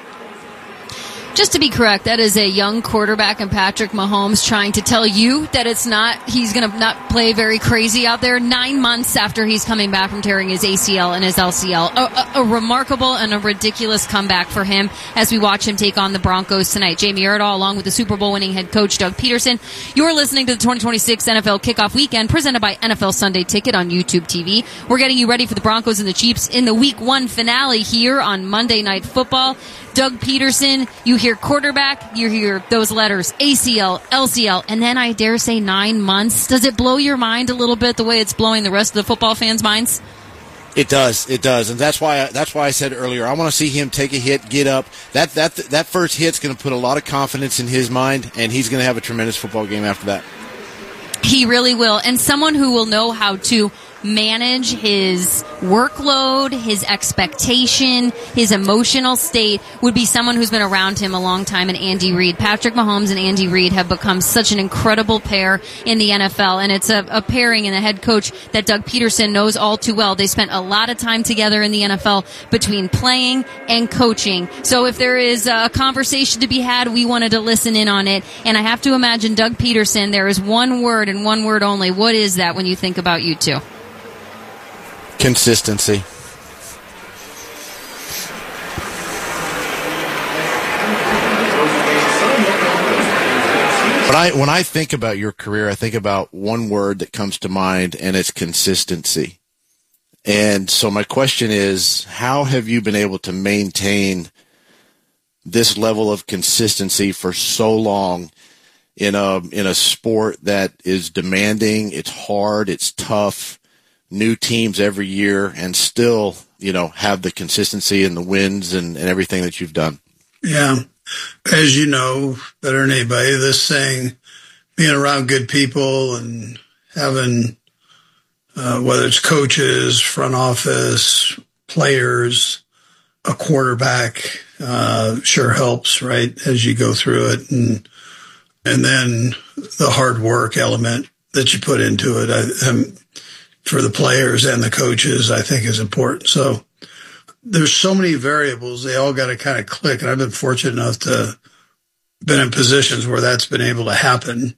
[SPEAKER 2] Just to be correct, that is a young quarterback and Patrick Mahomes trying to tell you that it's not, he's going to not play very crazy out there nine months after he's coming back from tearing his A C L and his L C L. A, a, a remarkable and a ridiculous comeback for him as we watch him take on the Broncos tonight. Jamie Erdahl, along with the Super Bowl winning head coach Doug Peterson. You're listening to the twenty twenty-six N F L Kickoff Weekend presented by N F L Sunday Ticket on YouTube T V. We're getting you ready for the Broncos and the Chiefs in the week one finale here on Monday Night Football. Doug Peterson, you hear quarterback, you hear those letters, A C L, L C L, and then I dare say nine months. Does it blow your mind a little bit the way it's blowing the rest of the football fans' minds?
[SPEAKER 3] It does, it does, and that's why I, that's why I said earlier I want to see him take a hit, get up. That that that first hit's going to put a lot of confidence in his mind, and he's going to have a tremendous football game after that.
[SPEAKER 2] He really will, and someone who will know how to manage his workload, his expectation, his emotional state would be someone who's been around him a long time, and Andy Reid. Patrick Mahomes and Andy Reid have become such an incredible pair in the N F L, and it's a, a pairing and a head coach that Doug Peterson knows all too well. They spent a lot of time together in the N F L between playing and coaching. So if there is a conversation to be had, we wanted to listen in on it, and I have to imagine Doug Peterson, there is one word and one word only. What is that when you think about you two?
[SPEAKER 3] Consistency. But I, when I think about your career, I think about one word that comes to mind, and it's consistency. And so my question is, how have you been able to maintain this level of consistency for so long in a in a sport that is demanding, it's hard, it's tough, new teams every year, and still, you know, have the consistency and the wins and, and everything that you've done?
[SPEAKER 12] Yeah. As you know, better than anybody, this thing, being around good people and having, uh, whether it's coaches, front office, players, a quarterback, uh, sure helps, right, as you go through it. And, and then the hard work element that you put into it. I, I'm, for the players and the coaches, I think is important. So there's so many variables. They all got to kind of click. And I've been fortunate enough to been in positions where that's been able to happen.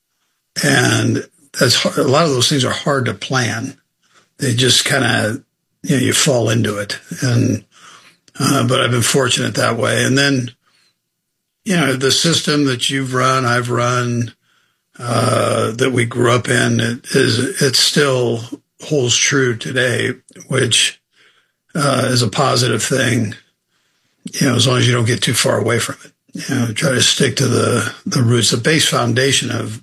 [SPEAKER 12] And that's hard. A lot of those things are hard to plan. They just kind of, you know, you fall into it. And, uh, but I've been fortunate that way. And then, you know, the system that you've run, I've run, Uh, that we grew up in, it is, it still holds true today, which, uh, is a positive thing, you know, as long as you don't get too far away from it. You know, try to stick to the, the roots. The base foundation of,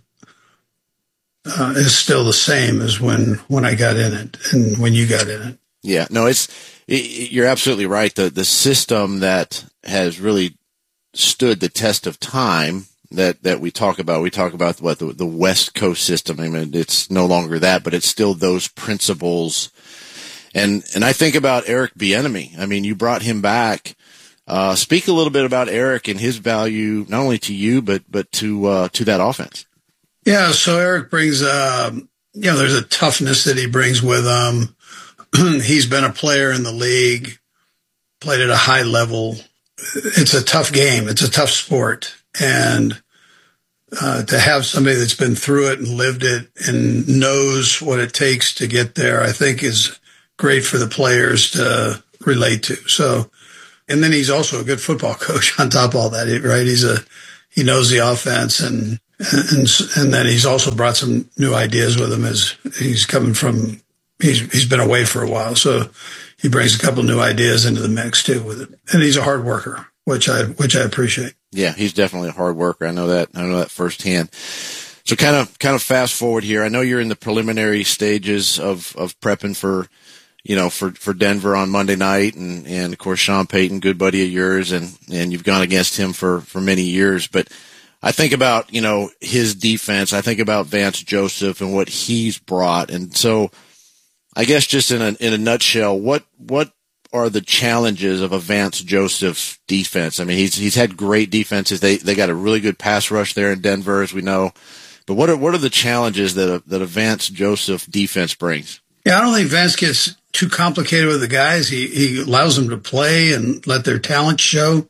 [SPEAKER 12] uh, is still the same as when, when I got in it and when you got in it.
[SPEAKER 3] Yeah, no, it's, it, you're absolutely right. The, the system that has really stood the test of time that, that we talk about. We talk about what the, the West Coast system. I mean, it's no longer that, but it's still those principles. And, and I think about Eric Bieniemy. I mean, you brought him back. Uh, speak a little bit about Eric and his value, not only to you, but, but to, uh, to that offense.
[SPEAKER 12] Yeah. So Eric brings, uh, you know, there's a toughness that he brings with him. He's been a player in the league, played at a high level. It's a tough game. It's a tough sport. And uh, to have somebody that's been through it and lived it and knows what it takes to get there, I think is great for the players to relate to. So, and then he's also a good football coach on top of all that, right? He's a, he knows the offense, and, and, and then he's also brought some new ideas with him as he's coming from, he's, he's been away for a while. So he brings a couple new ideas into the mix too with it. And he's a hard worker, which I, which I appreciate.
[SPEAKER 3] Yeah, he's definitely a hard worker. I know that. I know that firsthand. So kind of, kind of fast forward here. I know you're in the preliminary stages of, of prepping for, you know, for, for Denver on Monday night. And, and of course, Sean Payton, good buddy of yours, and, and you've gone against him for, for many years. But I think about, you know, his defense. I think about Vance Joseph and what he's brought. And so I guess just in a, in a nutshell, what, what are the challenges of a Vance Joseph defense? I mean, he's, he's had great defenses. They, they got a really good pass rush there in Denver, as we know. But what are, what are the challenges that a, that a Vance Joseph defense brings?
[SPEAKER 12] Yeah, I don't think Vance gets too complicated with the guys. He he allows them to play and let their talent show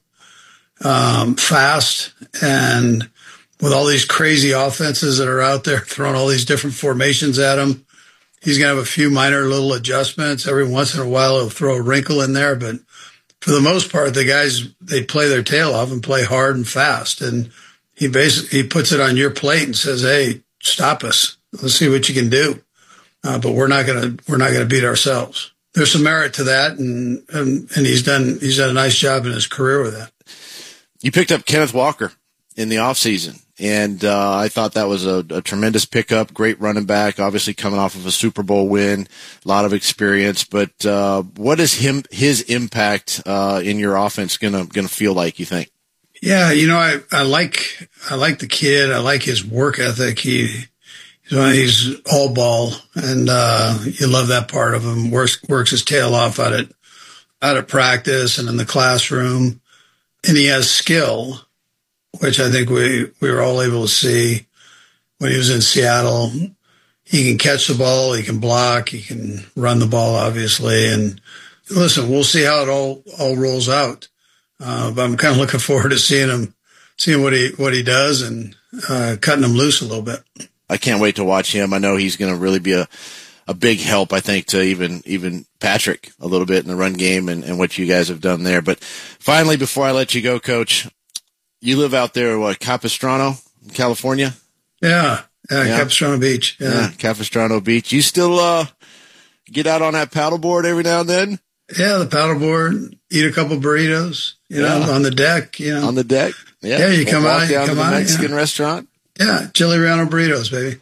[SPEAKER 12] um, fast. And with all these crazy offenses that are out there throwing all these different formations at him, he's going to have a few minor little adjustments. Every once in a while, he'll throw a wrinkle in there. But for the most part, the guys, they play their tail off and play hard and fast. And he basically he puts it on your plate and says, hey, stop us. Let's see what you can do. Uh, but we're not going to, we're not going to beat ourselves. There's some merit to that. And, and, and he's done, he's done a nice job in his career with that.
[SPEAKER 3] You picked up Kenneth Walker in the offseason, and uh, I thought that was a, a tremendous pickup. Great running back, obviously coming off of a Super Bowl win, a lot of experience. But uh, what is him his impact uh, in your offense gonna gonna feel like, you think?
[SPEAKER 12] Yeah, you know, I, I like I like the kid. I like his work ethic. He he's all ball, and uh, you love that part of him. Works works his tail off out at out of practice and in the classroom, and he has skill, which I think we, we were all able to see when he was in Seattle. He can catch the ball, he can block, he can run the ball, obviously. And listen, we'll see how it all, all rolls out. Uh, but I'm kind of looking forward to seeing him, seeing what he, what he does and, uh, cutting him loose a little bit.
[SPEAKER 3] I can't wait to watch him. I know he's going to really be a, a big help, I think, to even, even Patrick a little bit in the run game and, and what you guys have done there. But finally, before I let you go, Coach, you live out there, what, Capistrano, California?
[SPEAKER 12] Yeah, yeah,
[SPEAKER 3] yeah.
[SPEAKER 12] Capistrano Beach. Yeah.
[SPEAKER 3] yeah, Capistrano Beach. You still uh, get out on that paddleboard every now and then?
[SPEAKER 12] Yeah, the paddleboard, eat a couple burritos, you yeah. know, on the deck, you know.
[SPEAKER 3] On the deck? Yeah,
[SPEAKER 12] yeah you come
[SPEAKER 3] walk
[SPEAKER 12] out,
[SPEAKER 3] down
[SPEAKER 12] you come
[SPEAKER 3] to the
[SPEAKER 12] out,
[SPEAKER 3] Mexican
[SPEAKER 12] yeah.
[SPEAKER 3] restaurant?
[SPEAKER 12] Yeah, chili Relleno burritos, baby.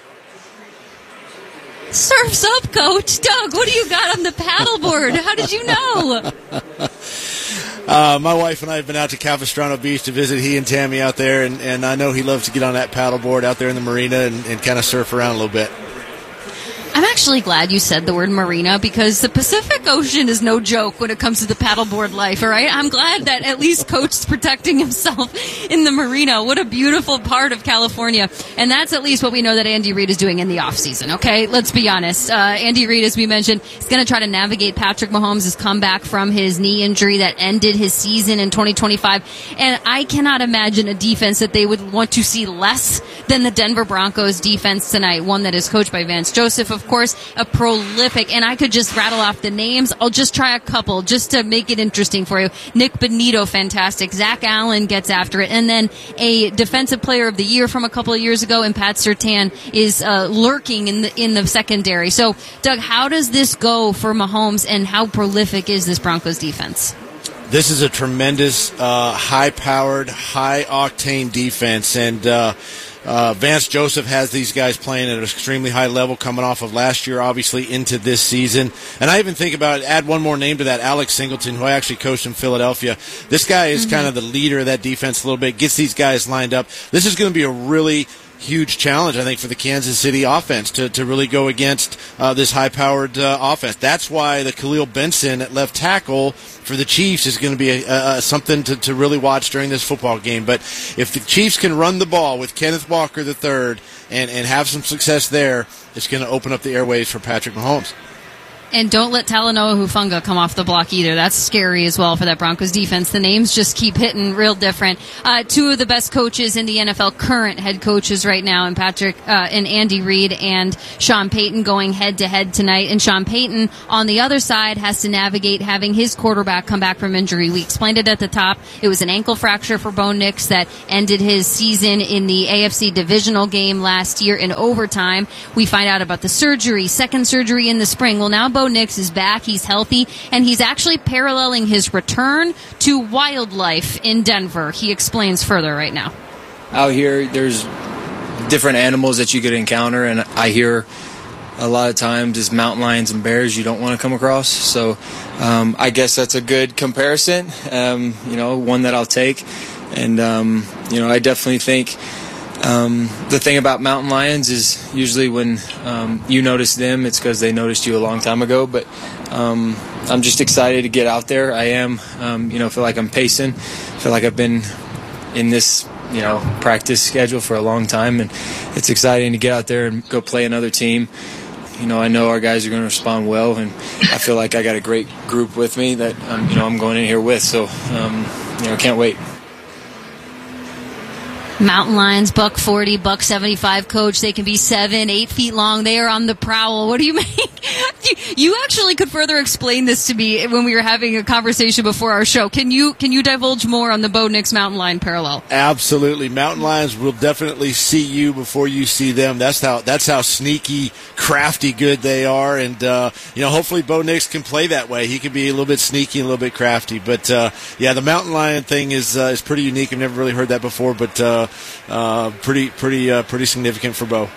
[SPEAKER 2] Surf's up, Coach. Doug, what do you got on the paddleboard? How did you know?
[SPEAKER 3] Uh, my wife and I have been out to Capistrano Beach to visit he and Tammy out there, and, and I know he loves to get on that paddleboard out there in the marina and, and kind of surf around a little bit.
[SPEAKER 2] I'm actually glad you said the word marina, because the Pacific Ocean is no joke when it comes to the paddleboard life, all right? I'm glad that at least Coach is protecting himself in the marina. What a beautiful part of California. And that's at least what we know that Andy Reid is doing in the offseason, okay? Let's be honest. Uh, Andy Reid, as we mentioned, is going to try to navigate Patrick Mahomes' comeback from his knee injury that ended his season in twenty twenty-five. And I cannot imagine a defense that they would want to see less than the Denver Broncos defense tonight, one that is coached by Vance Joseph, of course, a prolific, and I could just rattle off the names. I'll just try a couple just to make it interesting for you. Nick Benito, fantastic. Zach Allen gets after it. And then a defensive player of the year from a couple of years ago, and Pat Surtain is uh, lurking in the in the secondary. So, Doug, how does this go for Mahomes, and how prolific is this Broncos defense?
[SPEAKER 3] This is a tremendous, uh, high-powered, high-octane defense, and uh, uh, Vance Joseph has these guys playing at an extremely high level coming off of last year, obviously, into this season. And I even think about, add one more name to that, Alex Singleton, who I actually coached in Philadelphia. This guy is mm-hmm. kind of the leader of that defense a little bit, gets these guys lined up. This is going to be a really huge challenge, I think, for the Kansas City offense to, to really go against uh, this high-powered uh, offense. That's why the Khalil Benson at left tackle for the Chiefs is going to be a, a, something to, to really watch during this football game. But if the Chiefs can run the ball with Kenneth Walker the third and, and have some success there, it's going to open up the airways for Patrick Mahomes.
[SPEAKER 2] And don't let Talanoa Hufanga come off the block either. That's scary as well for that Broncos defense. The names just keep hitting real different. Uh, two of the best coaches in the N F L, current head coaches right now, and Patrick uh, and Andy Reid and Sean Payton going head to head tonight. And Sean Payton on the other side has to navigate having his quarterback come back from injury. We explained it at the top. It was an ankle fracture for Bo Nix that ended his season in the A F C divisional game last year in overtime. We find out about the surgery, second surgery in the spring. Well, now Bo Nix is back, he's healthy, and he's actually paralleling his return to wildlife in Denver. He explains further right now.
[SPEAKER 13] Out here, there's different animals that you could encounter, and I hear a lot of times is mountain lions and bears you don't want to come across. So um, I guess that's a good comparison, um, you know, one that I'll take. And, um, you know, I definitely think Um, the thing about mountain lions is usually when um, you notice them, it's because they noticed you a long time ago. But um, I'm just excited to get out there. I am, um, you know, feel like I'm pacing. Feel like I've been in this, you know, practice schedule for a long time, and it's exciting to get out there and go play another team. You know, I know our guys are going to respond well, and I feel like I got a great group with me that um, you know I'm going in here with. So, um, you know, can't wait.
[SPEAKER 2] Mountain lions, buck forty, buck seventy-five, coach. They can be seven, eight feet long. They are on the prowl. What do you make? You actually could further explain this to me when we were having a conversation before our show. Can you can you divulge more on the Bo Nix mountain lion parallel?
[SPEAKER 3] Absolutely. Mountain lions will definitely see you before you see them. That's how that's how sneaky, crafty good they are. And, uh, you know, hopefully Bo Nix can play that way. He can be a little bit sneaky and a little bit crafty. But, uh, yeah, the mountain lion thing is uh, is pretty unique. I've never really heard that before, but uh, uh, pretty, pretty, uh, pretty significant for Bo.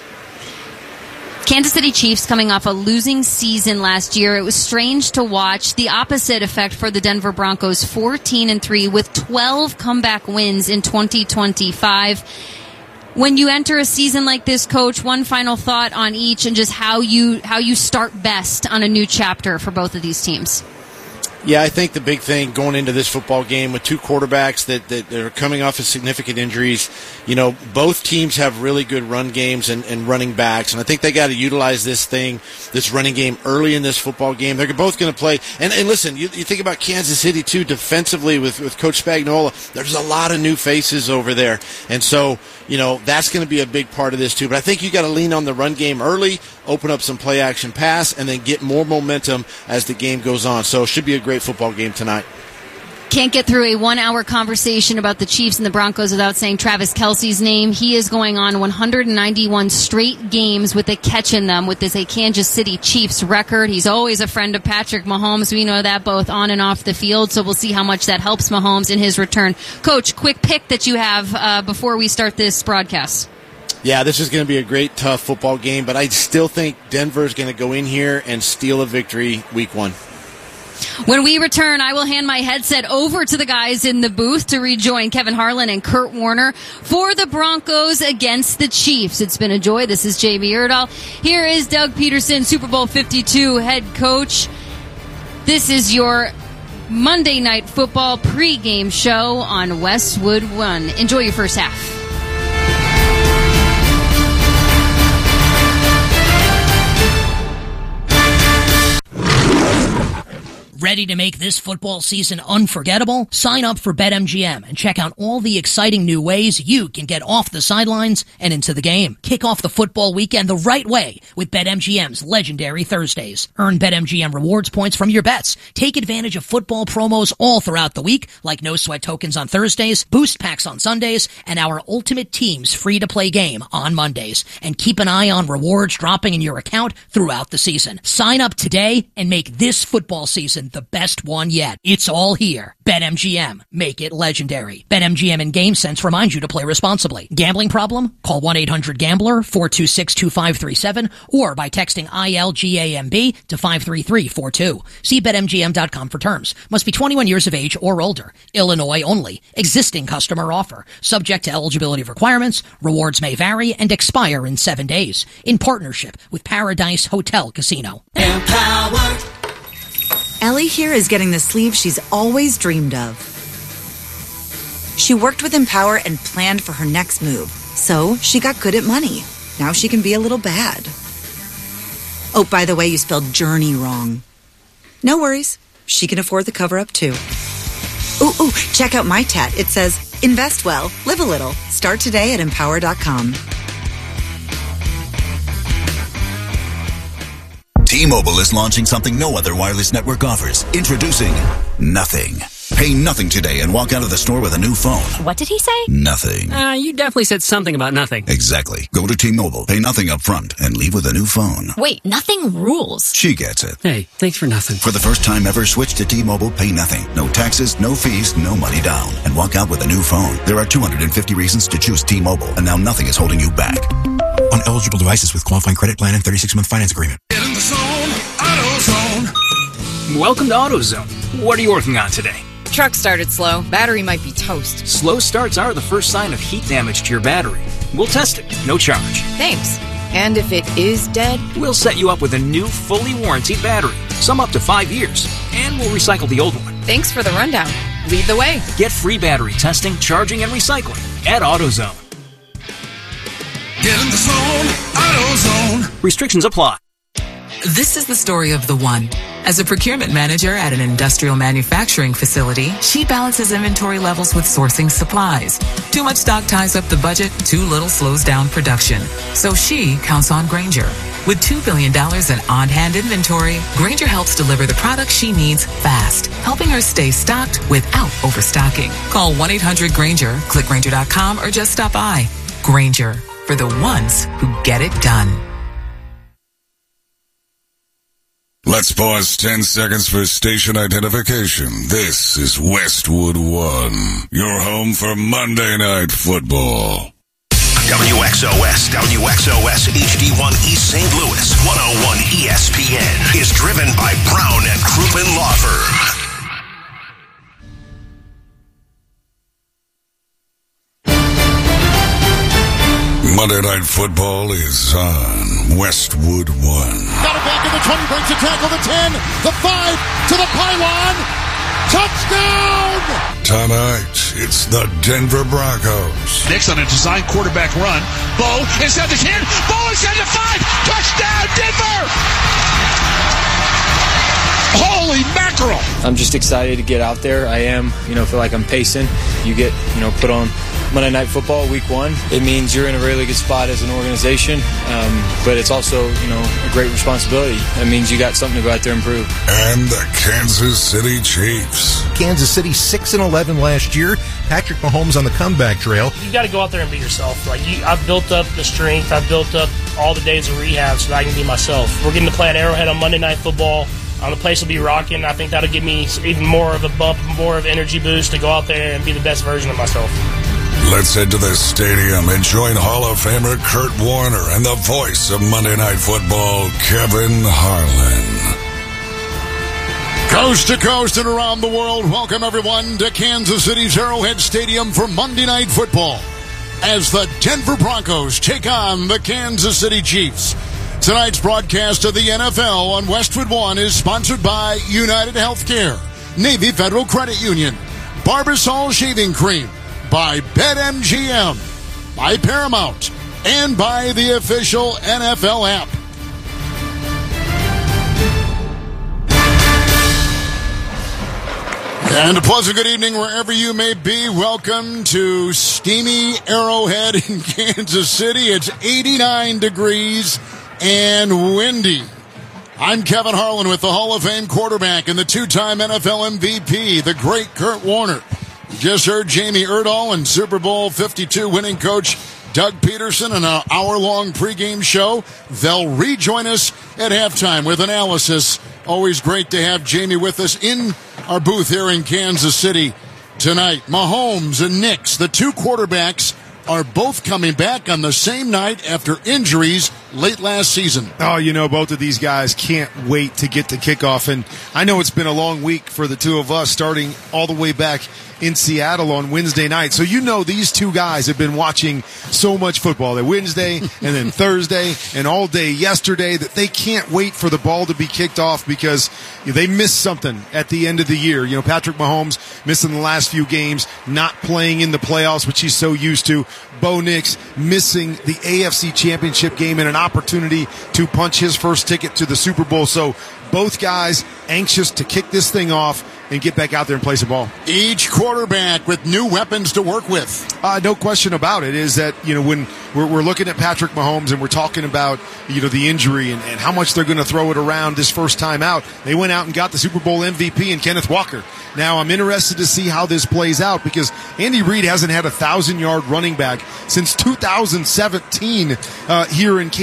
[SPEAKER 2] Kansas City Chiefs coming off a losing season last year. It was strange to watch. The opposite effect for the Denver Broncos, fourteen and three with twelve comeback wins in twenty twenty-five. When you enter a season like this, Coach, one final thought on each and just how you how you start best on a new chapter for both of these teams.
[SPEAKER 3] Yeah, I think the big thing going into this football game with two quarterbacks that, that, that are coming off of significant injuries, you know, both teams have really good run games and, and running backs, and I think they got to utilize this thing, this running game early in this football game. They're both going to play. And, and listen, you, you think about Kansas City, too, defensively with, with Coach Spagnuolo. There's a lot of new faces over there. And so, you know, that's going to be a big part of this, too. But I think you got to lean on the run game early, open up some play-action pass, and then get more momentum as the game goes on. So it should be a great football game tonight.
[SPEAKER 2] Can't get through a one-hour conversation about the Chiefs and the Broncos without saying Travis Kelce's name. He is going on one hundred ninety-one straight games with a catch in them with this a Kansas City Chiefs record. He's always a friend of Patrick Mahomes. We know that both on and off the field, so we'll see how much that helps Mahomes in his return. Coach, quick pick that you have uh, before we start this broadcast.
[SPEAKER 3] Yeah, this is going to be a great, tough football game, but I still think Denver is going to go in here and steal a victory week one.
[SPEAKER 2] When we return, I will hand my headset over to the guys in the booth to rejoin Kevin Harlan and Kurt Warner for the Broncos against the Chiefs. It's been a joy. This is Jamie Erdahl. Here is Doug Peterson, Super Bowl fifty-two head coach. This is your Monday Night Football pregame show on Westwood One. Enjoy your first half.
[SPEAKER 5] Ready to make this football season unforgettable? Sign up for BetMGM and check out all the exciting new ways you can get off the sidelines and into the game. Kick off the football weekend the right way with BetMGM's legendary Thursdays. Earn BetMGM rewards points from your bets. Take advantage of football promos all throughout the week, like no sweat tokens on Thursdays, boost packs on Sundays, and our Ultimate Teams free-to-play game on Mondays. And keep an eye on rewards dropping in your account throughout the season. Sign up today and make this football season the best one yet. It's all here. BetMGM. Make it legendary. BetMGM and GameSense remind you to play responsibly. Gambling problem? Call one eight hundred gambler, four two six, two five three seven, or by texting I L G A M B to five three three four two. See Bet M G M dot com for terms. Must be twenty-one years of age or older. Illinois only. Existing customer offer. Subject to eligibility requirements. Rewards may vary and expire in seven days. In partnership with Paradise Hotel Casino.
[SPEAKER 14] Empower. Ellie here is getting the sleeve she's always dreamed of. She worked with Empower and planned for her next move. So she got good at money. Now she can be a little bad. Oh, by the way, you spelled journey wrong. No worries. She can afford the cover-up too. Ooh, ooh, check out my tat. It says, invest well, live a little. Start today at empower dot com.
[SPEAKER 15] T-Mobile is launching something no other wireless network offers. Introducing Nothing. Pay nothing today and walk out of the store with a new phone.
[SPEAKER 17] What did he say?
[SPEAKER 15] Nothing.
[SPEAKER 17] Uh, you definitely said something about nothing.
[SPEAKER 15] Exactly. Go to T-Mobile, pay nothing up front, and leave with a new phone.
[SPEAKER 17] Wait, nothing rules.
[SPEAKER 15] She gets it.
[SPEAKER 17] Hey, thanks for nothing.
[SPEAKER 15] For the first time ever, switch to T-Mobile, pay nothing. No taxes, no fees, no money down. And walk out with a new phone. There are two hundred fifty reasons to choose T-Mobile, and now nothing is holding you back. On eligible devices with qualifying credit plan and thirty-six month finance agreement.
[SPEAKER 4] Get in the zone, AutoZone. Welcome to AutoZone. What are you working on today?
[SPEAKER 18] Truck started slow. Battery might be toast.
[SPEAKER 4] Slow starts are the first sign of heat damage to your battery. We'll test it, no charge.
[SPEAKER 18] Thanks. And if it is dead?
[SPEAKER 4] We'll set you up with a new, fully warranted battery, some up to five years, and we'll recycle the old one.
[SPEAKER 18] Thanks for the rundown. Lead the way.
[SPEAKER 4] Get free battery testing, charging, and recycling at AutoZone. Get in the zone, AutoZone. Restrictions apply.
[SPEAKER 19] This is the story of the one. As a procurement manager at an industrial manufacturing facility, she balances inventory levels with sourcing supplies. Too much stock ties up the budget, too little slows down production. So she counts on Grainger. With two billion dollars in on-hand inventory, Grainger helps deliver the products she needs fast, helping her stay stocked without overstocking. Call one eight hundred Grainger, click Grainger dot com, or just stop by. Grainger, for the ones who get it done.
[SPEAKER 22] Let's pause ten seconds for station identification. This is Westwood One, your home for Monday Night Football.
[SPEAKER 25] W X O S, W X O S H D one East Saint Louis, one oh one E S P N is driven by Brown and Crouppen Law Firm.
[SPEAKER 22] Monday Night Football is on Westwood One.
[SPEAKER 1] Got it back in the twenty, breaks the tackle, the ten, the five, to the pylon. Touchdown!
[SPEAKER 22] Tonight, it's the Denver Broncos.
[SPEAKER 20] Next on a design quarterback run. Bo inside the ten. Bo inside the five. Touchdown, Denver! Holy mackerel!
[SPEAKER 13] I'm just excited to get out there. I am, you know, feel like I'm pacing. You get, you know, put on Monday Night Football week one. It means you're in a really good spot as an organization, um, but it's also, you know, a great responsibility. It means you got something to go out there and prove.
[SPEAKER 22] And the Kansas City Chiefs.
[SPEAKER 27] Kansas City six and eleven last year. Patrick Mahomes on the comeback trail.
[SPEAKER 11] You got to go out there and be yourself. Like you, I've built up the strength. I've built up all the days of rehab so that I can be myself. We're getting to play at Arrowhead on Monday Night Football. Um, the place will be rocking. I think that'll give me even more of a bump, more of an energy boost to go out there and be the best version of myself.
[SPEAKER 22] Let's head to the stadium and join Hall of Famer Kurt Warner and the voice of Monday Night Football, Kevin Harlan.
[SPEAKER 1] Coast to coast and around the world, welcome everyone to Kansas City's Arrowhead Stadium for Monday Night Football as the Denver Broncos take on the Kansas City Chiefs. Tonight's broadcast of the N F L on Westwood One is sponsored by United Healthcare, Navy Federal Credit Union, Barbasol Shaving Cream, by BetMGM, by Paramount, and by the official N F L app. And a pleasant good evening wherever you may be. Welcome to steamy Arrowhead in Kansas City. It's eighty-nine degrees and windy. I'm Kevin Harlan with the Hall of Fame quarterback and the two-time N F L M V P, the great Kurt Warner. You just heard Jamie Erdahl and Super Bowl fifty-two winning coach Doug Peterson in an hour-long pregame show. They'll rejoin us at halftime with analysis Always great to have Jamie with us in our booth here in Kansas City tonight. Mahomes and Nix, the two quarterbacks, are both coming back on the same night after injuries late last season.
[SPEAKER 6] Oh, you know, both of these guys can't wait to get to kickoff. And I know it's been a long week for the two of us, starting all the way back in Seattle on Wednesday night. So you know these two guys have been watching so much football. That Wednesday and then Thursday and all day yesterday that they can't wait for the ball to be kicked off because they missed something at the end of the year. You know, Patrick Mahomes missing the last few games, not playing in the playoffs, which he's so used to. Bo Nix missing the A F C Championship game and an opportunity to punch his first ticket to the Super Bowl. So both guys anxious to kick this thing off and get back out there and play some ball.
[SPEAKER 1] Each quarterback with new weapons to work with.
[SPEAKER 6] Uh, no question about it is that, you know, when we're, we're looking at Patrick Mahomes and we're talking about, you know, the injury and, and how much they're going to throw it around this first time out, they went out and got the Super Bowl M V P in Kenneth Walker. Now, I'm interested to see how this plays out because Andy Reid hasn't had a thousand-yard running back since two thousand seventeen uh, here in Kansas